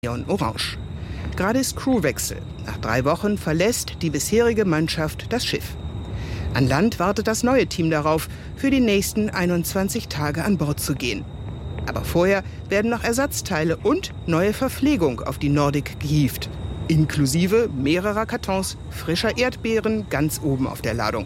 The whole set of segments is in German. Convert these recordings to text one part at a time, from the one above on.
Orange. Gerade ist Crewwechsel. Nach 3 Wochen verlässt die bisherige Mannschaft das Schiff. An Land wartet das neue Team darauf, für die nächsten 21 Tage an Bord zu gehen. Aber vorher werden noch Ersatzteile und neue Verpflegung auf die Nordic gehievt. Inklusive mehrerer Kartons frischer Erdbeeren ganz oben auf der Ladung.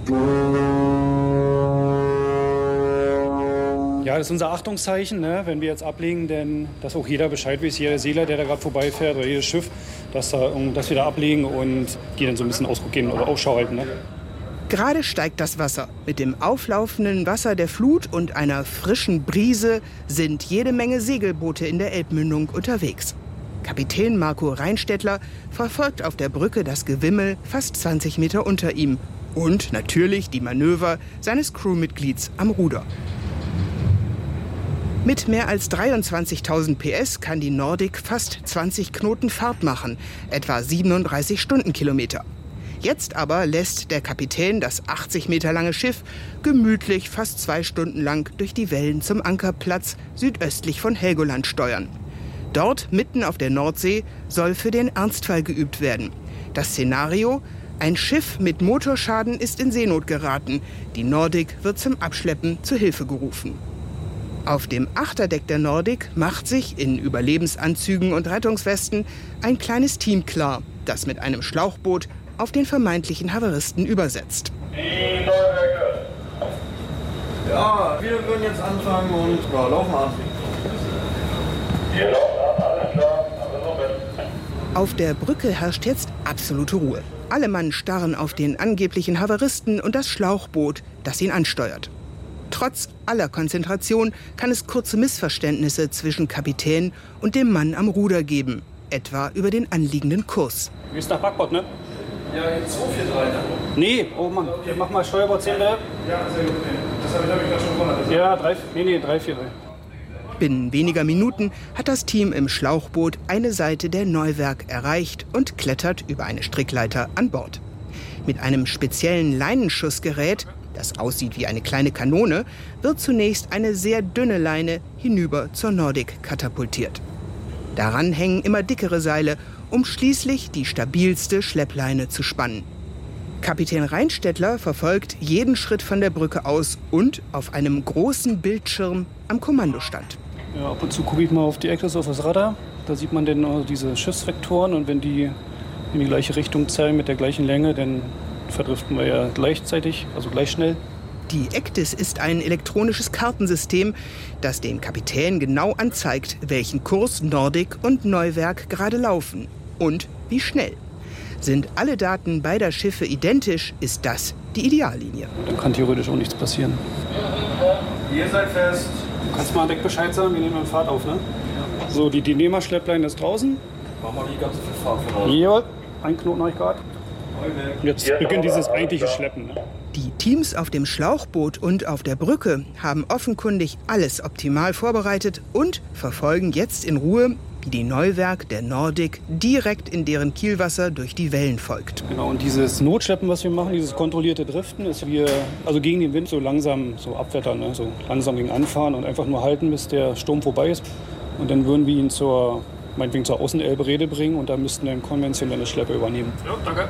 Ja, das ist unser Achtungszeichen, ne? Wenn wir jetzt ablegen, denn dass auch jeder Bescheid weiß, jeder Seeler, der da gerade vorbeifährt oder jedes Schiff, dass wir da ablegen und die dann so ein bisschen Ausdruck gehen oder Ausschau halten. Ne? Gerade steigt das Wasser. Mit dem auflaufenden Wasser der Flut und einer frischen Brise sind jede Menge Segelboote in der Elbmündung unterwegs. Kapitän Marco Reinstädtler verfolgt auf der Brücke das Gewimmel fast 20 Meter unter ihm. Und natürlich die Manöver seines Crewmitglieds am Ruder. Mit mehr als 23.000 PS kann die Nordic fast 20 Knoten Fahrt machen, etwa 37 Stundenkilometer. Jetzt aber lässt der Kapitän das 80 Meter lange Schiff gemütlich fast 2 Stunden lang durch die Wellen zum Ankerplatz südöstlich von Helgoland steuern. Dort, mitten auf der Nordsee, soll für den Ernstfall geübt werden. Das Szenario: ein Schiff mit Motorschaden ist in Seenot geraten. Die Nordic wird zum Abschleppen zu Hilfe gerufen. Auf dem Achterdeck der Nordic macht sich in Überlebensanzügen und Rettungswesten ein kleines Team klar, das mit einem Schlauchboot auf den vermeintlichen Havaristen übersetzt. Die Neuwerke. Ja, wir würden jetzt anfangen und laufen an. Wir laufen an, alles klar, also mit. Auf der Brücke herrscht jetzt absolute Ruhe. Alle Mann starren auf den angeblichen Havaristen und das Schlauchboot, das ihn ansteuert. Trotz aller Konzentration kann es kurze Missverständnisse zwischen Kapitän und dem Mann am Ruder geben, etwa über den anliegenden Kurs. Wie ist nach Backbord, ne? Ja, jetzt 243, ne? Nee, oh Mann, okay. Mach mal Steuerbord 10, bitte. Ja, sehr gut. Das habe ich gerade schon gewundert. Ja, 343. Binnen weniger Minuten hat das Team im Schlauchboot eine Seite der Neuwerk erreicht und klettert über eine Strickleiter an Bord. Mit einem speziellen Leinenschussgerät, das aussieht wie eine kleine Kanone, wird zunächst eine sehr dünne Leine hinüber zur Nordic katapultiert. Daran hängen immer dickere Seile, um schließlich die stabilste Schleppleine zu spannen. Kapitän Reinstädtler verfolgt jeden Schritt von der Brücke aus und auf einem großen Bildschirm am Kommandostand. Ja, ab und zu gucke ich mal auf die Actors, auf das Radar. Da sieht man dann diese Schiffsvektoren und wenn die in die gleiche Richtung zeigen mit der gleichen Länge, dann verdriften wir ja gleichzeitig, also gleich schnell. Die ECDIS ist ein elektronisches Kartensystem, das dem Kapitän genau anzeigt, welchen Kurs Nordic und Neuwerk gerade laufen und wie schnell. Sind alle Daten beider Schiffe identisch, ist das die Ideallinie. Dann kann theoretisch auch nichts passieren. Ihr seid fest. Du kannst mal an Deck Bescheid sagen, wir nehmen dann Fahrt auf, ne? Ja. So, die Nehmer-Schleppleine ist draußen. Machen wir die ganze Fahrt von uns. Jawohl, ein Knoten habe ich gerade. Jetzt beginnt dieses eigentliche Schleppen. Ne? Die Teams auf dem Schlauchboot und auf der Brücke haben offenkundig alles optimal vorbereitet und verfolgen jetzt in Ruhe, wie die Neuwerk der Nordic direkt in deren Kielwasser durch die Wellen folgt. Genau, und dieses Notschleppen, was wir machen, dieses kontrollierte Driften, ist wir also gegen den Wind so langsam so abwettern, ne? So langsam gegen anfahren und einfach nur halten, bis der Sturm vorbei ist. Und dann würden wir ihn meinetwegen zur Außenelbe-Rede bringen und da müssten dann konventionelle Schleppe übernehmen. Ja, danke.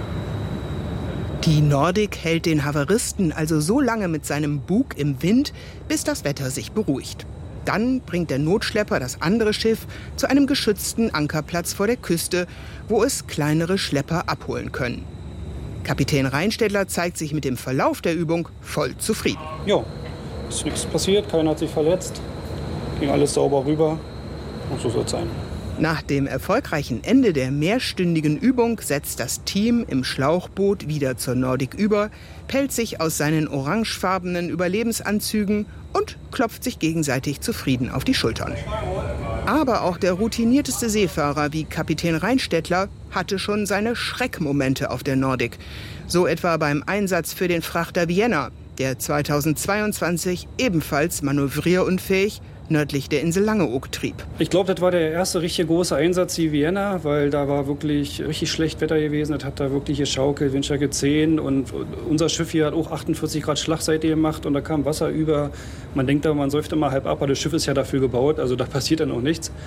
Die Nordic hält den Havaristen also so lange mit seinem Bug im Wind, bis das Wetter sich beruhigt. Dann bringt der Notschlepper das andere Schiff zu einem geschützten Ankerplatz vor der Küste, wo es kleinere Schlepper abholen können. Kapitän Reinstädtler zeigt sich mit dem Verlauf der Übung voll zufrieden. Ja, ist nichts passiert, keiner hat sich verletzt, ging alles sauber rüber und so soll es sein. Nach dem erfolgreichen Ende der mehrstündigen Übung setzt das Team im Schlauchboot wieder zur Nordic über, pellt sich aus seinen orangefarbenen Überlebensanzügen und klopft sich gegenseitig zufrieden auf die Schultern. Aber auch der routinierteste Seefahrer wie Kapitän Reinstädtler hatte schon seine Schreckmomente auf der Nordic. So etwa beim Einsatz für den Frachter Vienna, der 2022 ebenfalls manövrierunfähig nördlich der Insel Langeoog trieb. Ich glaube, das war der erste richtig große Einsatz in Vienna, weil da war wirklich richtig schlecht Wetter gewesen. Das hat da wirklich geschaukelt, Windstärke 10 und unser Schiff hier hat auch 48 Grad Schlagseite gemacht und da kam Wasser über. Man denkt da, man säuft immer halb ab, aber das Schiff ist ja dafür gebaut, also da passiert dann auch nichts.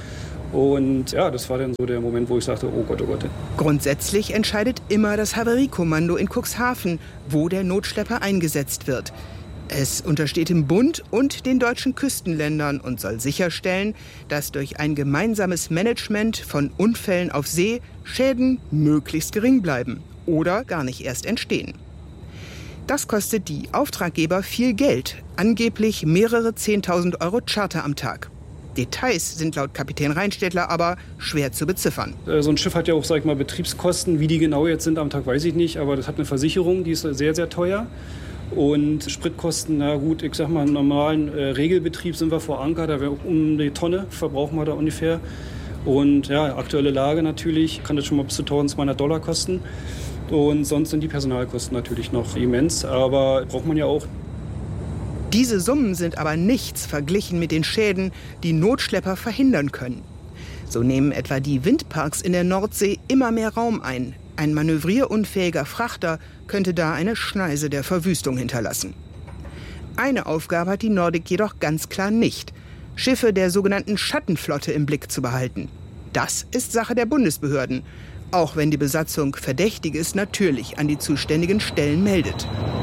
Und ja, das war dann so der Moment, wo ich sagte, oh Gott, oh Gott. Grundsätzlich entscheidet immer das Havariekommando in Cuxhaven, wo der Notschlepper eingesetzt wird. Es untersteht dem Bund und den deutschen Küstenländern und soll sicherstellen, dass durch ein gemeinsames Management von Unfällen auf See Schäden möglichst gering bleiben oder gar nicht erst entstehen. Das kostet die Auftraggeber viel Geld, angeblich mehrere 10.000 Euro Charter am Tag. Details sind laut Kapitän Reinstädtler aber schwer zu beziffern. So ein Schiff hat ja auch, sag ich mal, Betriebskosten. Wie die genau jetzt sind am Tag, weiß ich nicht, aber das hat eine Versicherung, die ist sehr, sehr teuer. Und Spritkosten, na gut, ich sag mal, im normalen Regelbetrieb sind wir vor Anker, da wäre um die Tonne, verbrauchen wir da ungefähr. Und ja, aktuelle Lage natürlich, kann das schon mal bis zu $1.200 kosten. Und sonst sind die Personalkosten natürlich noch immens, aber braucht man ja auch. Diese Summen sind aber nichts verglichen mit den Schäden, die Notschlepper verhindern können. So nehmen etwa die Windparks in der Nordsee immer mehr Raum ein. Ein manövrierunfähiger Frachter könnte da eine Schneise der Verwüstung hinterlassen. Eine Aufgabe hat die Nordic jedoch ganz klar nicht: Schiffe der sogenannten Schattenflotte im Blick zu behalten. Das ist Sache der Bundesbehörden, auch wenn die Besatzung Verdächtiges natürlich an die zuständigen Stellen meldet.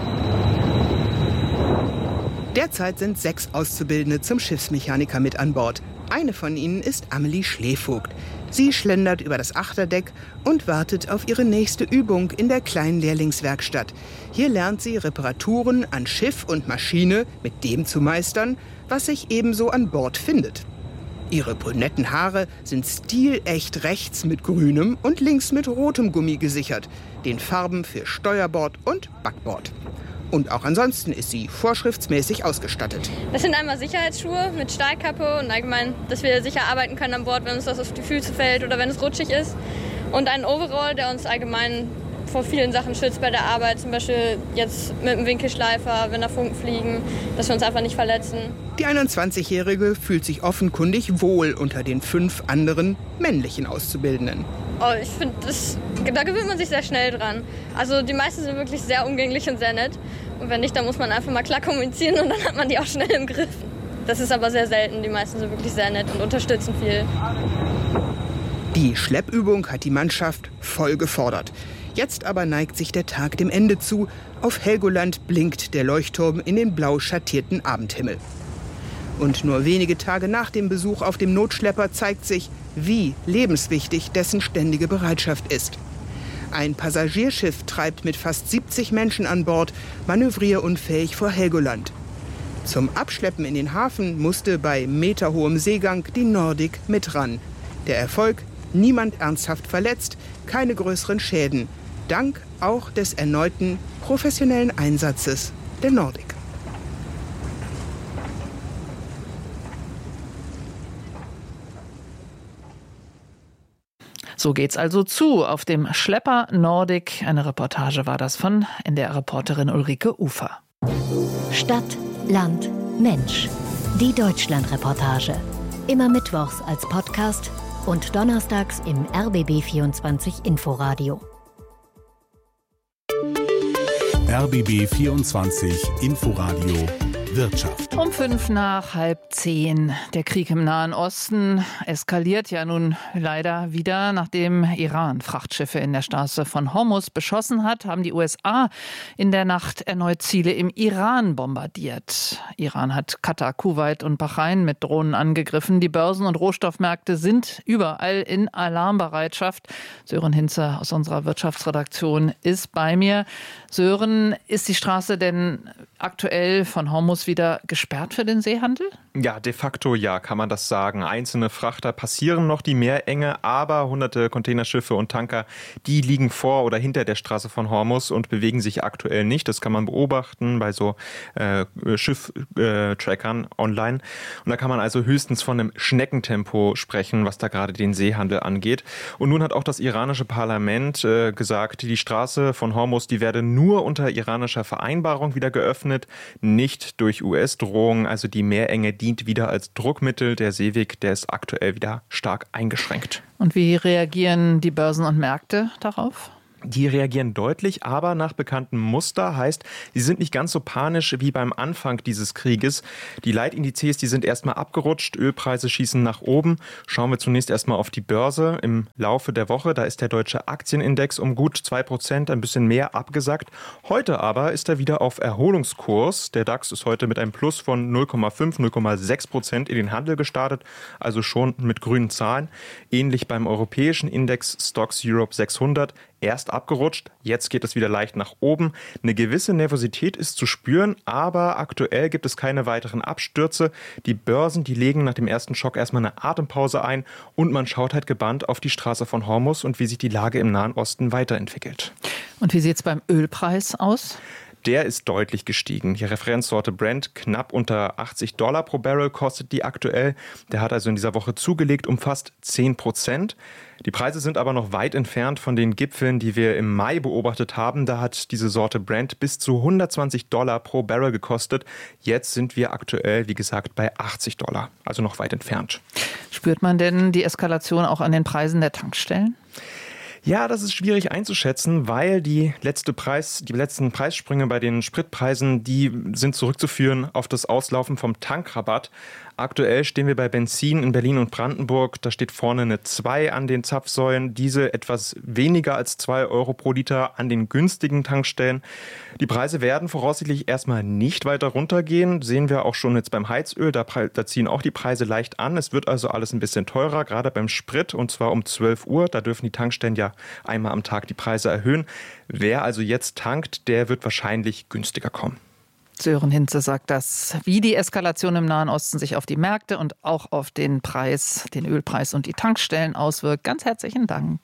Derzeit sind 6 Auszubildende zum Schiffsmechaniker mit an Bord. Eine von ihnen ist Amelie Schlevogt. Sie schlendert über das Achterdeck und wartet auf ihre nächste Übung in der kleinen Lehrlingswerkstatt. Hier lernt sie Reparaturen an Schiff und Maschine mit dem zu meistern, was sich ebenso an Bord findet. Ihre brünetten Haare sind stilecht rechts mit grünem und links mit rotem Gummi gesichert, den Farben für Steuerbord und Backbord. Und auch ansonsten ist sie vorschriftsmäßig ausgestattet. Das sind einmal Sicherheitsschuhe mit Stahlkappe und allgemein, dass wir sicher arbeiten können an Bord, wenn uns das auf die Füße fällt oder wenn es rutschig ist. Und ein Overall, der uns allgemein vor vielen Sachen schützt bei der Arbeit. Zum Beispiel jetzt mit dem Winkelschleifer, wenn da Funken fliegen, dass wir uns einfach nicht verletzen. Die 21-Jährige fühlt sich offenkundig wohl unter den 5 anderen männlichen Auszubildenden. Oh, ich finde, da gewöhnt man sich sehr schnell dran. Also die meisten sind wirklich sehr umgänglich und sehr nett. Und wenn nicht, dann muss man einfach mal klar kommunizieren und dann hat man die auch schnell im Griff. Das ist aber sehr selten. Die meisten sind wirklich sehr nett und unterstützen viel. Die Schleppübung hat die Mannschaft voll gefordert. Jetzt aber neigt sich der Tag dem Ende zu. Auf Helgoland blinkt der Leuchtturm in den blau schattierten Abendhimmel. Und nur wenige Tage nach dem Besuch auf dem Notschlepper zeigt sich, wie lebenswichtig dessen ständige Bereitschaft ist. Ein Passagierschiff treibt mit fast 70 Menschen an Bord manövrierunfähig vor Helgoland. Zum Abschleppen in den Hafen musste bei meterhohem Seegang die Nordic mit ran. Der Erfolg: niemand ernsthaft verletzt, keine größeren Schäden. Dank auch des erneuten professionellen Einsatzes der Nordic. So geht's also zu auf dem Schlepper Nordic. Eine Reportage war das von NDR-Reporterin Ulrike Ufer. Stadt, Land, Mensch. Die Deutschland-Reportage. Immer mittwochs als Podcast und donnerstags im RBB24 Inforadio. RBB24 Inforadio Wirtschaft. Um 9:05. Der Krieg im Nahen Osten eskaliert ja nun leider wieder. Nachdem Iran Frachtschiffe in der Straße von Hormuz beschossen hat, haben die USA in der Nacht erneut Ziele im Iran bombardiert. Iran hat Katar, Kuwait und Bahrain mit Drohnen angegriffen. Die Börsen und Rohstoffmärkte sind überall in Alarmbereitschaft. Sören Hinze aus unserer Wirtschaftsredaktion ist bei mir. Sören, ist die Straße denn aktuell von Hormuz wieder gesperrt für den Seehandel? Ja, de facto ja, kann man das sagen. Einzelne Frachter passieren noch die Meerenge, aber hunderte Containerschiffe und Tanker, die liegen vor oder hinter der Straße von Hormuz und bewegen sich aktuell nicht. Das kann man beobachten bei so Schiff-Trackern online. Und da kann man also höchstens von einem Schneckentempo sprechen, was da gerade den Seehandel angeht. Und nun hat auch das iranische Parlament gesagt, die Straße von Hormuz, die werde nur unter iranischer Vereinbarung wieder geöffnet, nicht durch US-Drohungen. Also die Meerenge dient wieder als Druckmittel. Der Seeweg, der ist aktuell wieder stark eingeschränkt. Und wie reagieren die Börsen und Märkte darauf? Die reagieren deutlich, aber nach bekanntem Muster, heißt, sie sind nicht ganz so panisch wie beim Anfang dieses Krieges. Die Leitindizes, die sind erstmal abgerutscht, Ölpreise schießen nach oben. Schauen wir zunächst erstmal auf die Börse im Laufe der Woche. Da ist der deutsche Aktienindex um gut 2%, ein bisschen mehr abgesackt. Heute aber ist er wieder auf Erholungskurs. Der DAX ist heute mit einem Plus von 0,5, 0,6% in den Handel gestartet, also schon mit grünen Zahlen. Ähnlich beim europäischen Index Stocks Europe 600. Erst abgerutscht, jetzt geht es wieder leicht nach oben. Eine gewisse Nervosität ist zu spüren, aber aktuell gibt es keine weiteren Abstürze. Die Börsen, die legen nach dem ersten Schock erstmal eine Atempause ein und man schaut halt gebannt auf die Straße von Hormuz und wie sich die Lage im Nahen Osten weiterentwickelt. Und wie sieht es beim Ölpreis aus? Der ist deutlich gestiegen. Die Referenzsorte Brent, knapp unter $80 pro Barrel kostet die aktuell. Der hat also in dieser Woche zugelegt um fast 10%. Die Preise sind aber noch weit entfernt von den Gipfeln, die wir im Mai beobachtet haben. Da hat diese Sorte Brent bis zu $120 pro Barrel gekostet. Jetzt sind wir aktuell, wie gesagt, bei $80, also noch weit entfernt. Spürt man denn die Eskalation auch an den Preisen der Tankstellen? Ja, das ist schwierig einzuschätzen, weil die letzten Preissprünge bei den Spritpreisen, die sind zurückzuführen auf das Auslaufen vom Tankrabatt. Aktuell stehen wir bei Benzin in Berlin und Brandenburg. Da steht vorne eine 2 an den Zapfsäulen. Diesel etwas weniger als 2 Euro pro Liter an den günstigen Tankstellen. Die Preise werden voraussichtlich erstmal nicht weiter runtergehen. Sehen wir auch schon jetzt beim Heizöl. Da ziehen auch die Preise leicht an. Es wird also alles ein bisschen teurer, gerade beim Sprit, und zwar um 12 Uhr. Da dürfen die Tankstellen ja einmal am Tag die Preise erhöhen. Wer also jetzt tankt, der wird wahrscheinlich günstiger kommen. Sören Hinze sagt das, wie die Eskalation im Nahen Osten sich auf die Märkte und auch auf den Preis, den Ölpreis und die Tankstellen auswirkt. Ganz herzlichen Dank.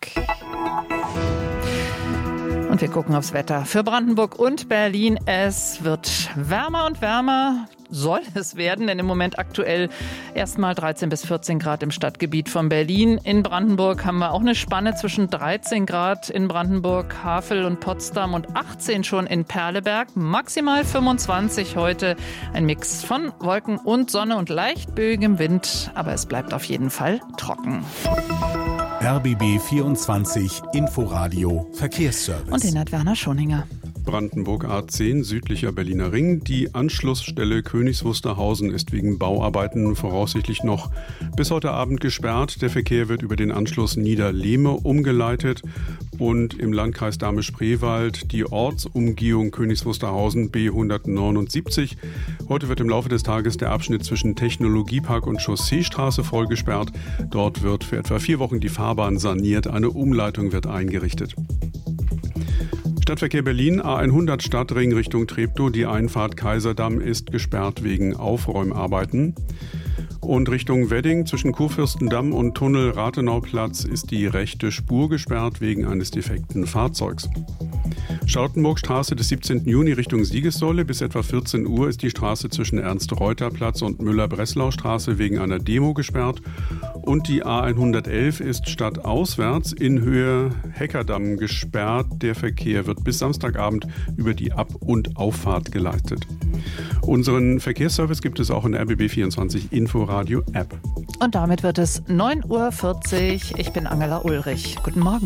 Und wir gucken aufs Wetter für Brandenburg und Berlin. Es wird wärmer und wärmer. Soll es werden, denn im Moment aktuell erstmal 13 bis 14 Grad im Stadtgebiet von Berlin. In Brandenburg haben wir auch eine Spanne zwischen 13 Grad in Brandenburg, Havel und Potsdam und 18 schon in Perleberg. Maximal 25 heute. Ein Mix von Wolken und Sonne und leicht böigem Wind. Aber es bleibt auf jeden Fall trocken. RBB 24 Inforadio Verkehrsservice. Und den hat Werner Schoninger. Brandenburg A10, südlicher Berliner Ring. Die Anschlussstelle Königs Wusterhausen ist wegen Bauarbeiten voraussichtlich noch bis heute Abend gesperrt. Der Verkehr wird über den Anschluss Niederlehme umgeleitet. Und im Landkreis Dahme-Spreewald die Ortsumgehung Königs Wusterhausen B179. Heute wird im Laufe des Tages der Abschnitt zwischen Technologiepark und Chausseestraße voll gesperrt. Dort wird für etwa 4 Wochen die Fahrbahn saniert. Eine Umleitung wird eingerichtet. Stadtverkehr Berlin, A100 Stadtring Richtung Treptow. Die Einfahrt Kaiserdamm ist gesperrt wegen Aufräumarbeiten. Und Richtung Wedding zwischen Kurfürstendamm und Tunnel Rathenauplatz ist die rechte Spur gesperrt wegen eines defekten Fahrzeugs. Charlottenburgstraße des 17. Juni Richtung Siegessäule. Bis etwa 14 Uhr ist die Straße zwischen Ernst-Reuter-Platz und Müller-Breslau-Straße wegen einer Demo gesperrt. Und die A111 ist stadtauswärts in Höhe Heckerdamm gesperrt. Der Verkehr wird bis Samstagabend über die Ab- und Auffahrt geleitet. Unseren Verkehrsservice gibt es auch in der RBB24 Inforadio App. Und damit wird es 9:40 Uhr. Ich bin Angela Ulrich. Guten Morgen.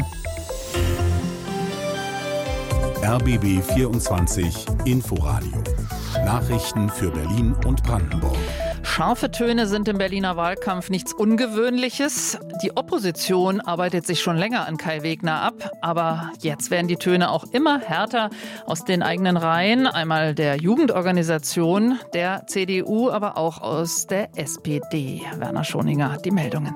RBB 24 Inforadio. Nachrichten für Berlin und Brandenburg. Scharfe Töne sind im Berliner Wahlkampf nichts Ungewöhnliches. Die Opposition arbeitet sich schon länger an Kai Wegner ab. Aber jetzt werden die Töne auch immer härter aus den eigenen Reihen. Einmal der Jugendorganisation, der CDU, aber auch aus der SPD. Werner Schoninger, die Meldungen.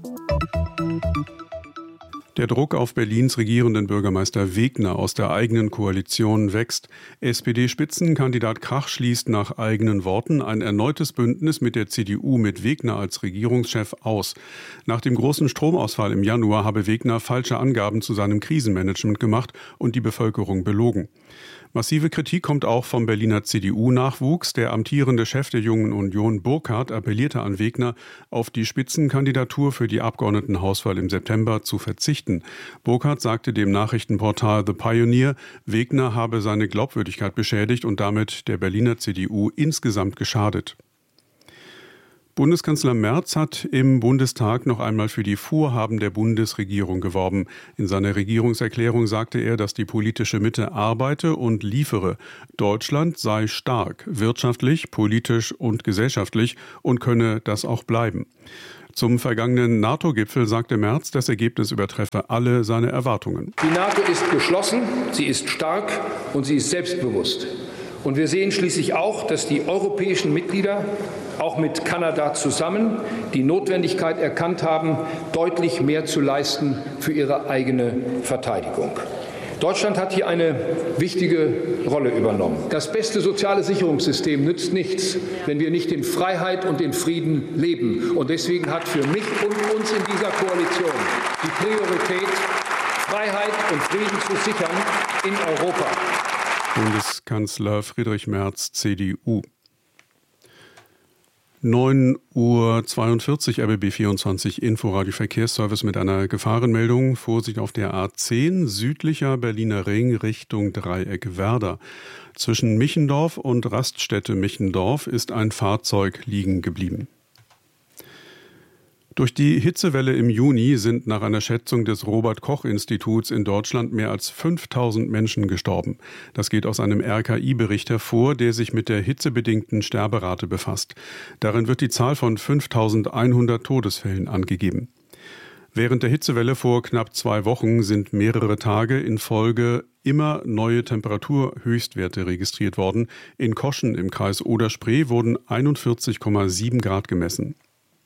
Der Druck auf Berlins regierenden Bürgermeister Wegner aus der eigenen Koalition wächst. SPD-Spitzenkandidat Krach schließt nach eigenen Worten ein erneutes Bündnis mit der CDU mit Wegner als Regierungschef aus. Nach dem großen Stromausfall im Januar habe Wegner falsche Angaben zu seinem Krisenmanagement gemacht und die Bevölkerung belogen. Massive Kritik kommt auch vom Berliner CDU-Nachwuchs. Der amtierende Chef der Jungen Union, Burkhardt, appellierte an Wegner, auf die Spitzenkandidatur für die Abgeordnetenhauswahl im September zu verzichten. Burkhardt sagte dem Nachrichtenportal The Pioneer, Wegner habe seine Glaubwürdigkeit beschädigt und damit der Berliner CDU insgesamt geschadet. Bundeskanzler Merz hat im Bundestag noch einmal für die Vorhaben der Bundesregierung geworben. In seiner Regierungserklärung sagte er, dass die politische Mitte arbeite und liefere. Deutschland sei stark, wirtschaftlich, politisch und gesellschaftlich und könne das auch bleiben. Zum vergangenen NATO-Gipfel sagte Merz, das Ergebnis übertreffe alle seine Erwartungen. Die NATO ist geschlossen, sie ist stark und sie ist selbstbewusst. Und wir sehen schließlich auch, dass die europäischen Mitglieder, auch mit Kanada zusammen, die Notwendigkeit erkannt haben, deutlich mehr zu leisten für ihre eigene Verteidigung. Deutschland hat hier eine wichtige Rolle übernommen. Das beste soziale Sicherungssystem nützt nichts, wenn wir nicht in Freiheit und in Frieden leben. Und deswegen hat für mich und uns in dieser Koalition die Priorität, Freiheit und Frieden zu sichern in Europa. Bundeskanzler Friedrich Merz, CDU. 9:42 Uhr, RBB 24 Inforadio Verkehrsservice mit einer Gefahrenmeldung. Vorsicht auf der A10, südlicher Berliner Ring Richtung Dreieck Werder. Zwischen Michendorf und Raststätte Michendorf ist ein Fahrzeug liegen geblieben. Durch die Hitzewelle im Juni sind nach einer Schätzung des Robert-Koch-Instituts in Deutschland mehr als 5000 Menschen gestorben. Das geht aus einem RKI-Bericht hervor, der sich mit der hitzebedingten Sterberate befasst. Darin wird die Zahl von 5100 Todesfällen angegeben. Während der Hitzewelle vor knapp 2 Wochen sind mehrere Tage in Folge immer neue Temperaturhöchstwerte registriert worden. In Koschen im Kreis Oder-Spree wurden 41,7 Grad gemessen.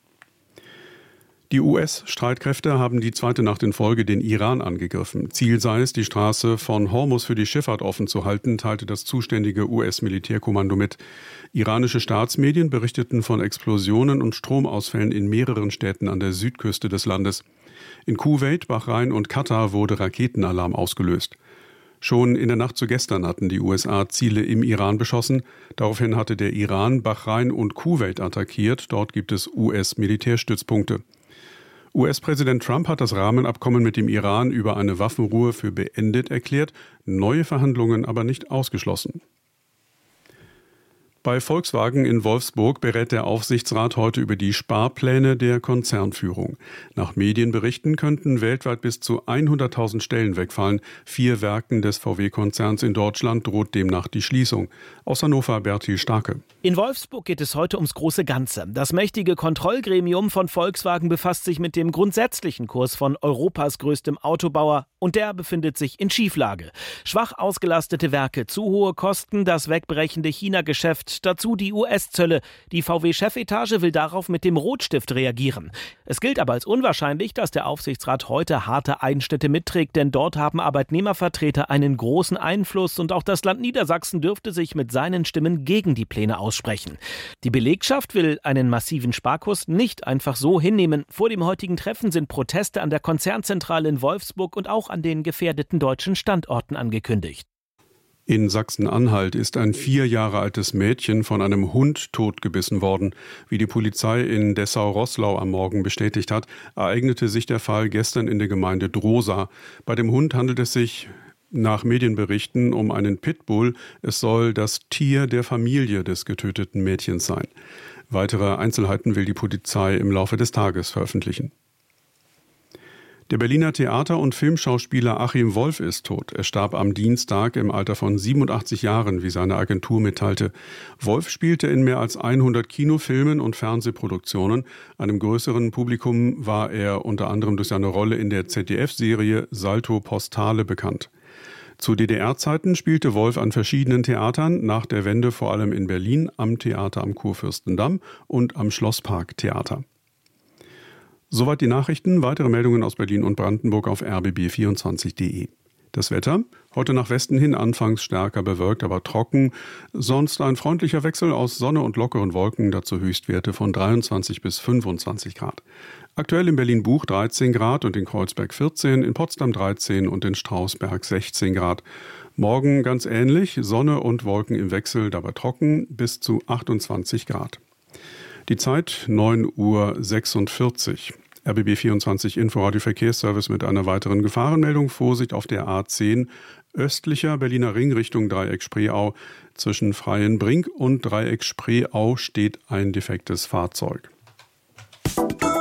Die US-Streitkräfte haben die zweite Nacht in Folge den Iran angegriffen. Ziel sei es, die Straße von Hormuz für die Schifffahrt offen zu halten, teilte das zuständige US-Militärkommando mit. Iranische Staatsmedien berichteten von Explosionen und Stromausfällen in mehreren Städten an der Südküste des Landes. In Kuwait, Bahrain und Katar wurde Raketenalarm ausgelöst. Schon in der Nacht zu gestern hatten die USA Ziele im Iran beschossen. Daraufhin hatte der Iran Bahrain und Kuwait attackiert. Dort gibt es US-Militärstützpunkte. US-Präsident Trump hat das Rahmenabkommen mit dem Iran über eine Waffenruhe für beendet erklärt, neue Verhandlungen aber nicht ausgeschlossen. Bei Volkswagen in Wolfsburg berät der Aufsichtsrat heute über die Sparpläne der Konzernführung. Nach Medienberichten könnten weltweit bis zu 100.000 Stellen wegfallen. 4 Werken des VW-Konzerns in Deutschland droht demnach die Schließung. Aus Hannover Bertil Starke. In Wolfsburg geht es heute ums große Ganze. Das mächtige Kontrollgremium von Volkswagen befasst sich mit dem grundsätzlichen Kurs von Europas größtem Autobauer und der befindet sich in Schieflage. Schwach ausgelastete Werke, zu hohe Kosten, das wegbrechende China-Geschäft, dazu die US-Zölle. Die VW-Chefetage will darauf mit dem Rotstift reagieren. Es gilt aber als unwahrscheinlich, dass der Aufsichtsrat heute harte Einschnitte mitträgt, denn dort haben Arbeitnehmervertreter einen großen Einfluss und auch das Land Niedersachsen dürfte sich mit seinen Stimmen gegen die Pläne aussprechen. Die Belegschaft will einen massiven Sparkurs nicht einfach so hinnehmen. Vor dem heutigen Treffen sind Proteste an der Konzernzentrale in Wolfsburg und auch an den gefährdeten deutschen Standorten angekündigt. In Sachsen-Anhalt ist ein 4 Jahre altes Mädchen von einem Hund totgebissen worden. Wie die Polizei in Dessau-Roßlau am Morgen bestätigt hat, ereignete sich der Fall gestern in der Gemeinde Drosa. Bei dem Hund handelt es sich nach Medienberichten um einen Pitbull. Es soll das Tier der Familie des getöteten Mädchens sein. Weitere Einzelheiten will die Polizei im Laufe des Tages veröffentlichen. Der Berliner Theater- und Filmschauspieler Achim Wolf ist tot. Er starb am Dienstag im Alter von 87 Jahren, wie seine Agentur mitteilte. Wolf spielte in mehr als 100 Kinofilmen und Fernsehproduktionen. Einem größeren Publikum war er unter anderem durch seine Rolle in der ZDF-Serie Salto Postale bekannt. Zu DDR-Zeiten spielte Wolf an verschiedenen Theatern, nach der Wende vor allem in Berlin, am Theater am Kurfürstendamm und am Schlosspark-Theater. Soweit die Nachrichten. Weitere Meldungen aus Berlin und Brandenburg auf rbb24.de. Das Wetter? Heute nach Westen hin anfangs stärker bewölkt, aber trocken. Sonst ein freundlicher Wechsel aus Sonne und lockeren Wolken, dazu Höchstwerte von 23 bis 25 Grad. Aktuell in Berlin-Buch 13 Grad und in Kreuzberg 14, in Potsdam 13 und in Strausberg 16 Grad. Morgen ganz ähnlich, Sonne und Wolken im Wechsel, dabei trocken, bis zu 28 Grad. Die Zeit 9:46 Uhr. RBB 24 Inforadio Verkehrsservice mit einer weiteren Gefahrenmeldung. Vorsicht auf der A10 östlicher Berliner Ring Richtung Dreieck Spreeau. Zwischen Freienbrink und Dreieck Spreeau steht ein defektes Fahrzeug.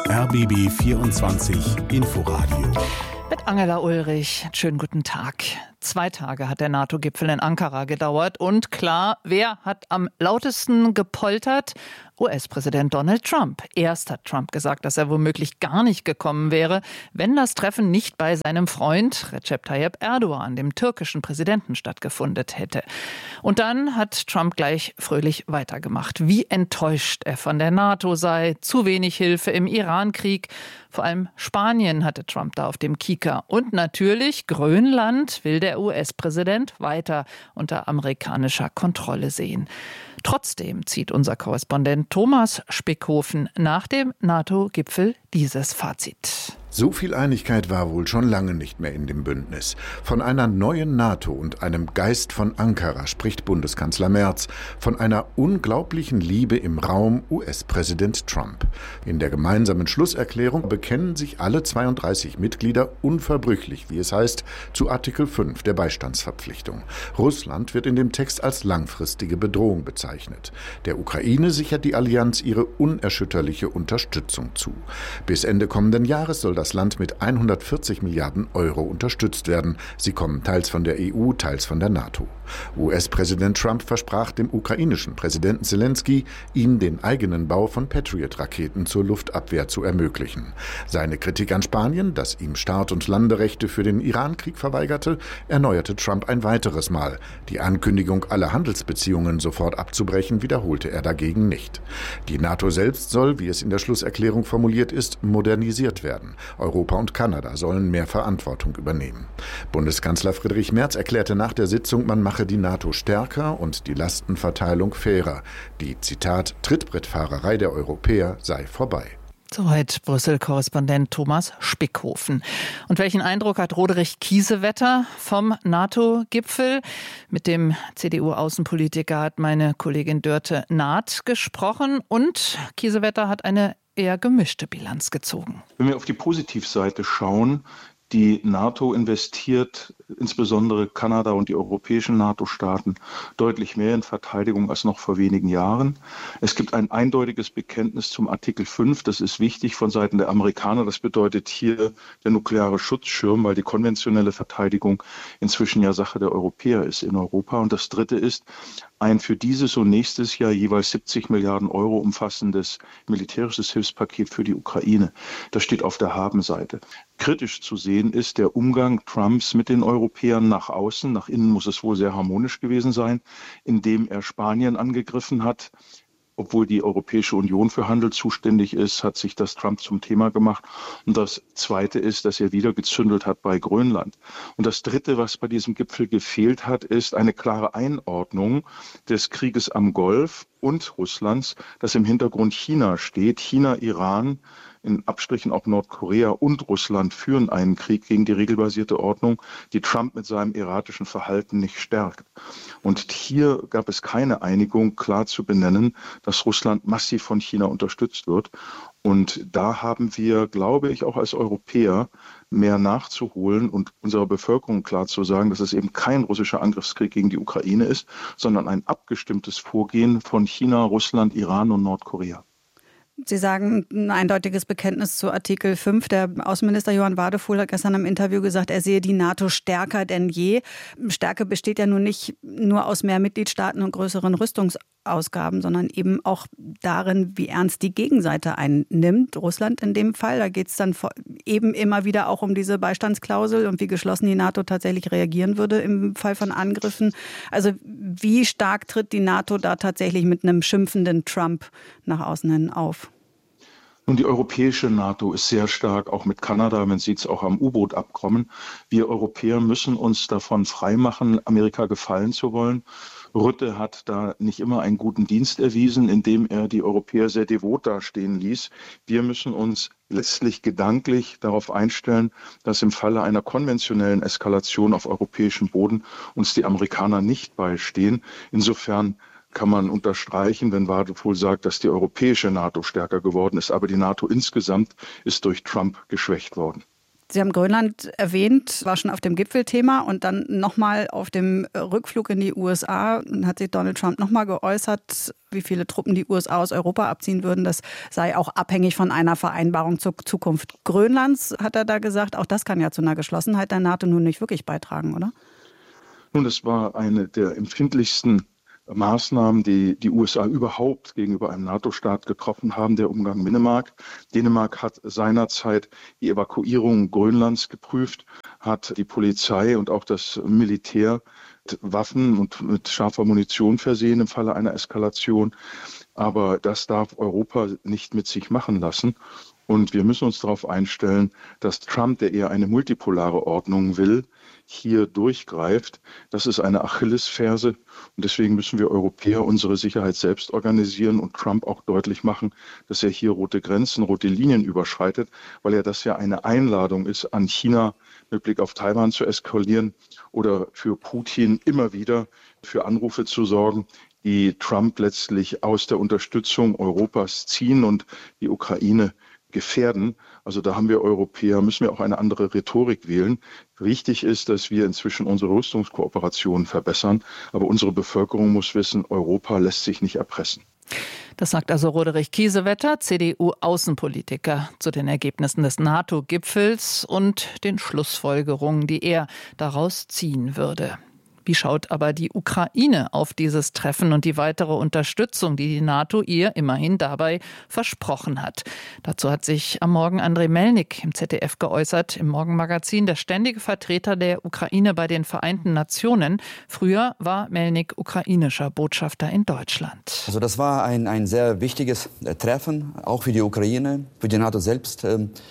RBB 24 Inforadio. Mit Angela Ulrich. Schönen guten Tag. 2 Tage hat der NATO-Gipfel in Ankara gedauert. Und klar, wer hat am lautesten gepoltert? US-Präsident Donald Trump. Erst hat Trump gesagt, dass er womöglich gar nicht gekommen wäre, wenn das Treffen nicht bei seinem Freund Recep Tayyip Erdogan, dem türkischen Präsidenten, stattgefunden hätte. Und dann hat Trump gleich fröhlich weitergemacht, wie enttäuscht er von der NATO sei. Zu wenig Hilfe im Iran-Krieg. Vor allem Spanien hatte Trump da auf dem Kieker. Und natürlich Grönland will der US-Präsident weiter unter amerikanischer Kontrolle sehen. Trotzdem zieht unser Korrespondent Thomas Spickhofen nach dem NATO-Gipfel dieses Fazit. So viel Einigkeit war wohl schon lange nicht mehr in dem Bündnis. Von einer neuen NATO und einem Geist von Ankara spricht Bundeskanzler Merz. Von einer unglaublichen Liebe im Raum US-Präsident Trump. In der gemeinsamen Schlusserklärung bekennen sich alle 32 Mitglieder unverbrüchlich, wie es heißt, zu Artikel 5 der Beistandsverpflichtung. Russland wird in dem Text als langfristige Bedrohung bezeichnet. Der Ukraine sichert die Allianz ihre unerschütterliche Unterstützung zu. Bis Ende kommenden Jahres soll das Land mit 140 Milliarden Euro unterstützt werden. Sie kommen teils von der EU, teils von der NATO. US-Präsident Trump versprach dem ukrainischen Präsidenten Zelensky, ihm den eigenen Bau von Patriot-Raketen zur Luftabwehr zu ermöglichen. Seine Kritik an Spanien, das ihm Start- und Landerechte für den Iran-Krieg verweigerte, erneuerte Trump ein weiteres Mal. Die Ankündigung, alle Handelsbeziehungen sofort abzubrechen, wiederholte er dagegen nicht. Die NATO selbst soll, wie es in der Schlusserklärung formuliert ist, modernisiert werden. Europa und Kanada sollen mehr Verantwortung übernehmen. Bundeskanzler Friedrich Merz erklärte nach der Sitzung, man mache die NATO stärker und die Lastenverteilung fairer. Die, Zitat, Trittbrettfahrerei der Europäer sei vorbei. Soweit Brüssel-Korrespondent Thomas Spickhofen. Und welchen Eindruck hat Roderich Kiesewetter vom NATO-Gipfel? Mit dem CDU-Außenpolitiker hat meine Kollegin Dörte Naht gesprochen und Kiesewetter hat eine eher gemischte Bilanz gezogen. Wenn wir auf die Positivseite schauen, die NATO investiert, insbesondere Kanada und die europäischen NATO-Staaten, deutlich mehr in Verteidigung als noch vor wenigen Jahren. Es gibt ein eindeutiges Bekenntnis zum Artikel 5. Das ist wichtig von Seiten der Amerikaner. Das bedeutet hier der nukleare Schutzschirm, weil die konventionelle Verteidigung inzwischen ja Sache der Europäer ist in Europa. Und das Dritte ist ein für dieses und nächstes Jahr jeweils 70 Milliarden Euro umfassendes militärisches Hilfspaket für die Ukraine. Das steht auf der Habenseite. Kritisch zu sehen ist der Umgang Trumps mit den Europäern nach außen. Nach innen muss es wohl sehr harmonisch gewesen sein, indem er Spanien angegriffen hat. Obwohl die Europäische Union für Handel zuständig ist, hat sich das Trump zum Thema gemacht. Und das Zweite ist, dass er wieder gezündelt hat bei Grönland. Und das Dritte, was bei diesem Gipfel gefehlt hat, ist eine klare Einordnung des Krieges am Golf und Russlands, dass im Hintergrund China steht. China, Iran, in Abstrichen auch Nordkorea und Russland führen einen Krieg gegen die regelbasierte Ordnung, die Trump mit seinem erratischen Verhalten nicht stärkt. Und hier gab es keine Einigung, klar zu benennen, dass Russland massiv von China unterstützt wird. Und da haben wir, glaube ich, auch als Europäer mehr nachzuholen und unserer Bevölkerung klar zu sagen, dass es eben kein russischer Angriffskrieg gegen die Ukraine ist, sondern ein abgestimmtes Vorgehen von China, Russland, Iran und Nordkorea. Sie sagen ein eindeutiges Bekenntnis zu Artikel 5. Der Außenminister Johann Wadefuhl hat gestern im Interview gesagt, er sehe die NATO stärker denn je. Stärke besteht ja nun nicht nur aus mehr Mitgliedstaaten und größeren Rüstungsausgaben, sondern eben auch darin, wie ernst die Gegenseite einnimmt. Russland in dem Fall, da geht es dann eben immer wieder auch um diese Beistandsklausel und wie geschlossen die NATO tatsächlich reagieren würde im Fall von Angriffen. Also wie stark tritt die NATO da tatsächlich mit einem schimpfenden Trump nach außen hin auf? Nun, die europäische NATO ist sehr stark, auch mit Kanada, man sieht es auch am U-Boot-Abkommen. Wir Europäer müssen uns davon freimachen, Amerika gefallen zu wollen. Rutte hat da nicht immer einen guten Dienst erwiesen, indem er die Europäer sehr devot dastehen ließ. Wir müssen uns letztlich gedanklich darauf einstellen, dass im Falle einer konventionellen Eskalation auf europäischem Boden uns die Amerikaner nicht beistehen. Insofern kann man unterstreichen, wenn Wadefuhl sagt, dass die europäische NATO stärker geworden ist. Aber die NATO insgesamt ist durch Trump geschwächt worden. Sie haben Grönland erwähnt, war schon auf dem Gipfelthema und dann nochmal auf dem Rückflug in die USA hat sich Donald Trump nochmal geäußert, wie viele Truppen die USA aus Europa abziehen würden. Das sei auch abhängig von einer Vereinbarung zur Zukunft Grönlands, hat er da gesagt. Auch das kann ja zu einer Geschlossenheit der NATO nun nicht wirklich beitragen, oder? Nun, das war eine der empfindlichsten Maßnahmen, die die USA überhaupt gegenüber einem NATO-Staat getroffen haben, der Umgang mit Dänemark. Dänemark hat seinerzeit die Evakuierung Grönlands geprüft, hat die Polizei und auch das Militär mit Waffen und mit scharfer Munition versehen im Falle einer Eskalation. Aber das darf Europa nicht mit sich machen lassen. Und wir müssen uns darauf einstellen, dass Trump, der eher eine multipolare Ordnung will, hier durchgreift. Das ist eine Achillesferse. Und deswegen müssen wir Europäer unsere Sicherheit selbst organisieren und Trump auch deutlich machen, dass er hier rote Grenzen, rote Linien überschreitet, weil ja das ja eine Einladung ist, an China mit Blick auf Taiwan zu eskalieren oder für Putin immer wieder für Anrufe zu sorgen, die Trump letztlich aus der Unterstützung Europas ziehen und die Ukraine gefährden. Also da haben wir Europäer, müssen wir auch eine andere Rhetorik wählen. Wichtig ist, dass wir inzwischen unsere Rüstungskooperation verbessern. Aber unsere Bevölkerung muss wissen, Europa lässt sich nicht erpressen. Das sagt also Roderich Kiesewetter, CDU-Außenpolitiker, zu den Ergebnissen des NATO-Gipfels und den Schlussfolgerungen, die er daraus ziehen würde. Wie schaut aber die Ukraine auf dieses Treffen und die weitere Unterstützung, die die NATO ihr immerhin dabei versprochen hat? Dazu hat sich am Morgen Andrei Melnik im ZDF geäußert, im Morgenmagazin, der ständige Vertreter der Ukraine bei den Vereinten Nationen. Früher war Melnik ukrainischer Botschafter in Deutschland. Also das war ein sehr wichtiges Treffen, auch für die Ukraine, für die NATO selbst.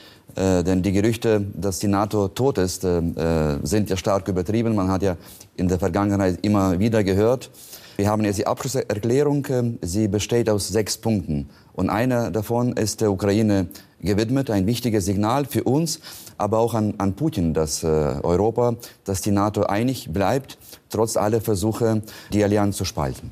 Denn die Gerüchte, dass die NATO tot ist, sind ja stark übertrieben. Man hat ja in der Vergangenheit immer wieder gehört. Wir haben jetzt die Abschlusserklärung. Sie besteht aus 6 Punkten. Und einer davon ist der Ukraine gewidmet. Ein wichtiges Signal für uns, aber auch an Putin, dass Europa, dass die NATO einig bleibt, trotz aller Versuche, die Allianz zu spalten.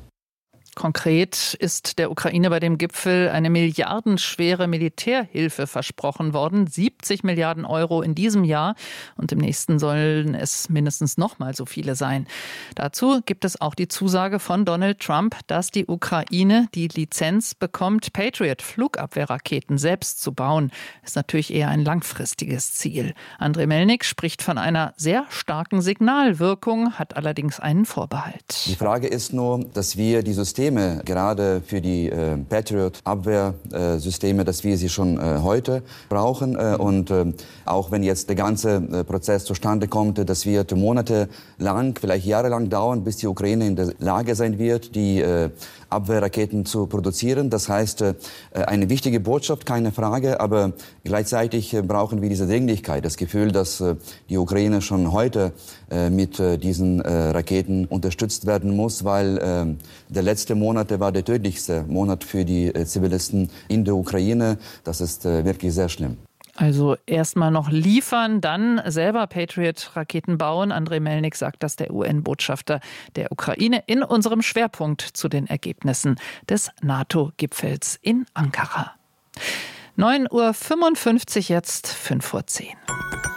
Konkret ist der Ukraine bei dem Gipfel eine milliardenschwere Militärhilfe versprochen worden. 70 Milliarden Euro in diesem Jahr. Und im nächsten sollen es mindestens noch mal so viele sein. Dazu gibt es auch die Zusage von Donald Trump, dass die Ukraine die Lizenz bekommt, Patriot-Flugabwehrraketen selbst zu bauen. Ist natürlich eher ein langfristiges Ziel. Andrei Melnik spricht von einer sehr starken Signalwirkung, hat allerdings einen Vorbehalt. Die Frage ist nur, dass wir die Systeme, gerade für die Patriot-Abwehrsysteme, dass wir sie schon heute brauchen. Und auch wenn jetzt der ganze Prozess zustande kommt, das wird monatelang, vielleicht jahrelang dauern, bis die Ukraine in der Lage sein wird, die Abwehrraketen zu produzieren. Das heißt, eine wichtige Botschaft, keine Frage, aber gleichzeitig brauchen wir diese Dringlichkeit, das Gefühl, dass die Ukraine schon heute mit diesen Raketen unterstützt werden muss, weil der letzte Monat war der tödlichste Monat für die Zivilisten in der Ukraine. Das ist wirklich sehr schlimm. Also erstmal noch liefern, dann selber Patriot-Raketen bauen. Andrei Melnik sagt das, der UN-Botschafter der Ukraine, in unserem Schwerpunkt zu den Ergebnissen des NATO-Gipfels in Ankara. 9:55 Uhr, jetzt 5:10 Uhr.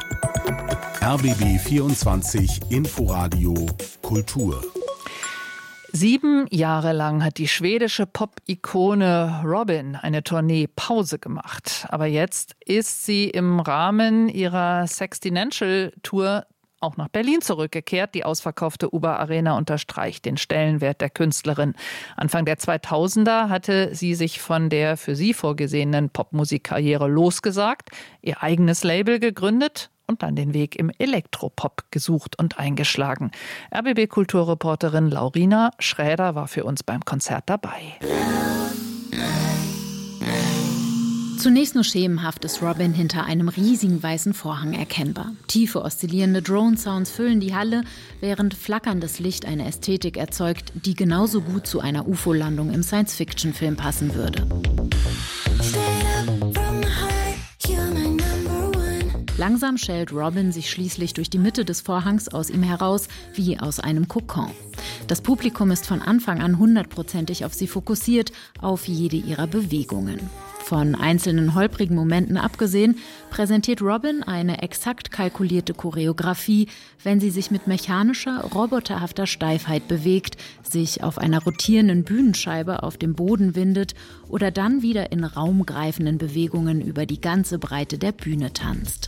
RBB 24 Inforadio Kultur. 7 Jahre lang hat die schwedische Pop-Ikone Robyn eine Tournee Pause gemacht. Aber jetzt ist sie im Rahmen ihrer Sextinential-Tour auch nach Berlin zurückgekehrt. Die ausverkaufte Uber-Arena unterstreicht den Stellenwert der Künstlerin. Anfang der 2000er hatte sie sich von der für sie vorgesehenen Popmusikkarriere losgesagt, ihr eigenes Label gegründet und dann den Weg im Elektropop gesucht und eingeschlagen. RBB-Kulturreporterin Laurina Schräder war für uns beim Konzert dabei. Zunächst nur schemenhaft ist Robyn hinter einem riesigen weißen Vorhang erkennbar. Tiefe, oszillierende Drone-Sounds füllen die Halle, während flackerndes Licht eine Ästhetik erzeugt, die genauso gut zu einer UFO-Landung im Science-Fiction-Film passen würde. Langsam schält Robyn sich schließlich durch die Mitte des Vorhangs aus ihm heraus, wie aus einem Kokon. Das Publikum ist von Anfang an 100%ig auf sie fokussiert, auf jede ihrer Bewegungen. Von einzelnen holprigen Momenten abgesehen, präsentiert Robin eine exakt kalkulierte Choreografie, wenn sie sich mit mechanischer, roboterhafter Steifheit bewegt, sich auf einer rotierenden Bühnenscheibe auf dem Boden windet oder dann wieder in raumgreifenden Bewegungen über die ganze Breite der Bühne tanzt.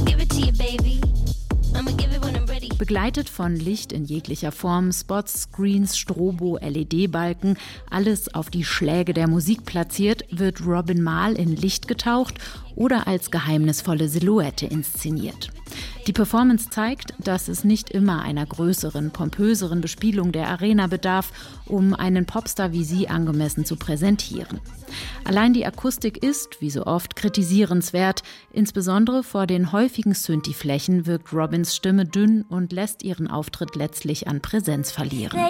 Begleitet von Licht in jeglicher Form, Spots, Screens, Strobo, LED-Balken, alles auf die Schläge der Musik platziert, wird Robin mal in Licht getaucht oder als geheimnisvolle Silhouette inszeniert. Die Performance zeigt, dass es nicht immer einer größeren, pompöseren Bespielung der Arena bedarf, um einen Popstar wie sie angemessen zu präsentieren. Allein die Akustik ist, wie so oft, kritisierenswert. Insbesondere vor den häufigen Synthi-Flächen wirkt Robins Stimme dünn und lässt ihren Auftritt letztlich an Präsenz verlieren.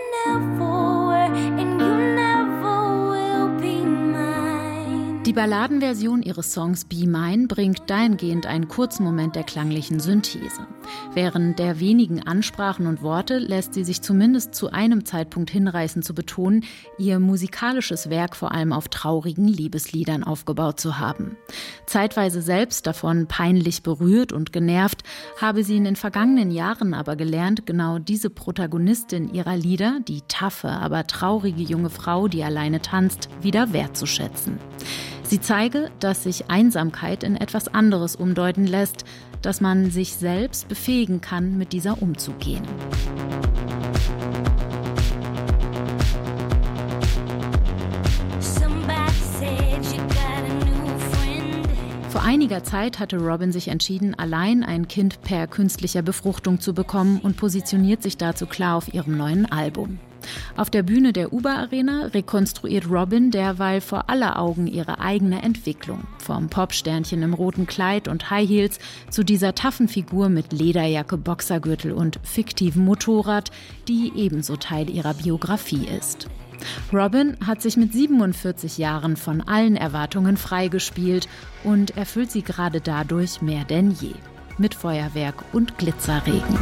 Die Balladenversion ihres Songs Be Mine bringt dahingehend einen kurzen Moment der klanglichen Synthese. Während der wenigen Ansprachen und Worte lässt sie sich zumindest zu einem Zeitpunkt hinreißen zu betonen, ihr musikalisches Werk vor allem auf traurigen Liebesliedern aufgebaut zu haben. Zeitweise selbst davon peinlich berührt und genervt, habe sie in den vergangenen Jahren aber gelernt, genau diese Protagonistin ihrer Lieder, die taffe, aber traurige junge Frau, die alleine tanzt, wieder wertzuschätzen. Sie zeige, dass sich Einsamkeit in etwas anderes umdeuten lässt, dass man sich selbst befähigen kann, mit dieser umzugehen. Vor einiger Zeit hatte Robin sich entschieden, allein ein Kind per künstlicher Befruchtung zu bekommen und positioniert sich dazu klar auf ihrem neuen Album. Auf der Bühne der Uber Arena rekonstruiert Robin derweil vor aller Augen ihre eigene Entwicklung. Vom Popsternchen im roten Kleid und High Heels zu dieser taffen Figur mit Lederjacke, Boxergürtel und fiktivem Motorrad, die ebenso Teil ihrer Biografie ist. Robin hat sich mit 47 Jahren von allen Erwartungen freigespielt und erfüllt sie gerade dadurch mehr denn je. Mit Feuerwerk und Glitzerregen.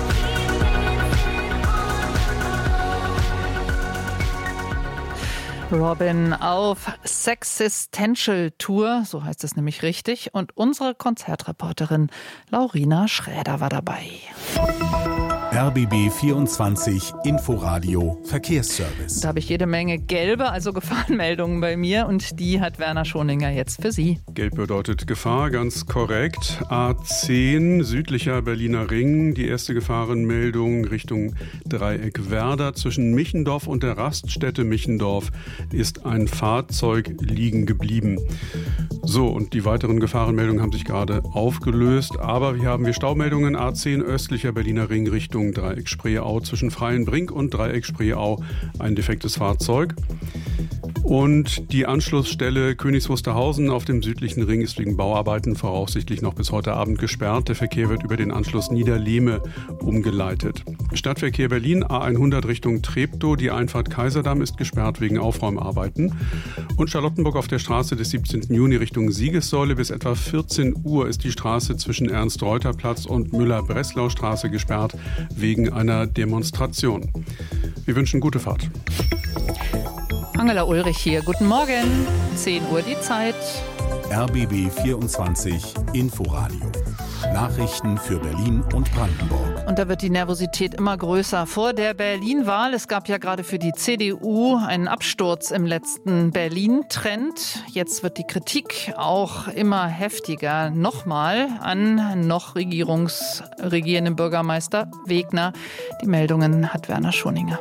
Robin auf Sexistential Tour, so heißt es nämlich richtig. Und unsere Konzertreporterin Laurina Schräder war dabei. RBB 24 Inforadio Verkehrsservice. Da habe ich jede Menge gelbe, also Gefahrenmeldungen bei mir, und die hat Werner Schoninger jetzt für Sie. Gelb bedeutet Gefahr, ganz korrekt. A10 südlicher Berliner Ring, die erste Gefahrenmeldung Richtung Dreieck Werder. Zwischen Michendorf und der Raststätte Michendorf ist ein Fahrzeug liegen geblieben. So, und die weiteren Gefahrenmeldungen haben sich gerade aufgelöst, aber hier haben wir Staumeldungen. A10 östlicher Berliner Ring Richtung Dreieck Spreeau, zwischen Freienbrink und Dreieck Spreeau ein defektes Fahrzeug. Und die Anschlussstelle Königs Wusterhausen auf dem südlichen Ring ist wegen Bauarbeiten voraussichtlich noch bis heute Abend gesperrt. Der Verkehr wird über den Anschluss Niederlehme umgeleitet. Stadtverkehr Berlin, A100 Richtung Treptow. Die Einfahrt Kaiserdamm ist gesperrt wegen Aufräumarbeiten. Und Charlottenburg auf der Straße des 17. Juni Richtung Siegessäule. Bis etwa 14 Uhr ist die Straße zwischen Ernst-Reuter-Platz und Müller-Breslau-Straße gesperrt wegen einer Demonstration. Wir wünschen gute Fahrt. Angela Ulrich hier. Guten Morgen. 10 Uhr die Zeit. RBB 24 Inforadio. Nachrichten für Berlin und Brandenburg. Und da wird die Nervosität immer größer. Vor der Berlin-Wahl, es gab ja gerade für die CDU einen Absturz im letzten Berlin-Trend. Jetzt wird die Kritik auch immer heftiger. Nochmal an noch regierenden Bürgermeister Wegner. Die Meldungen hat Werner Schoninger.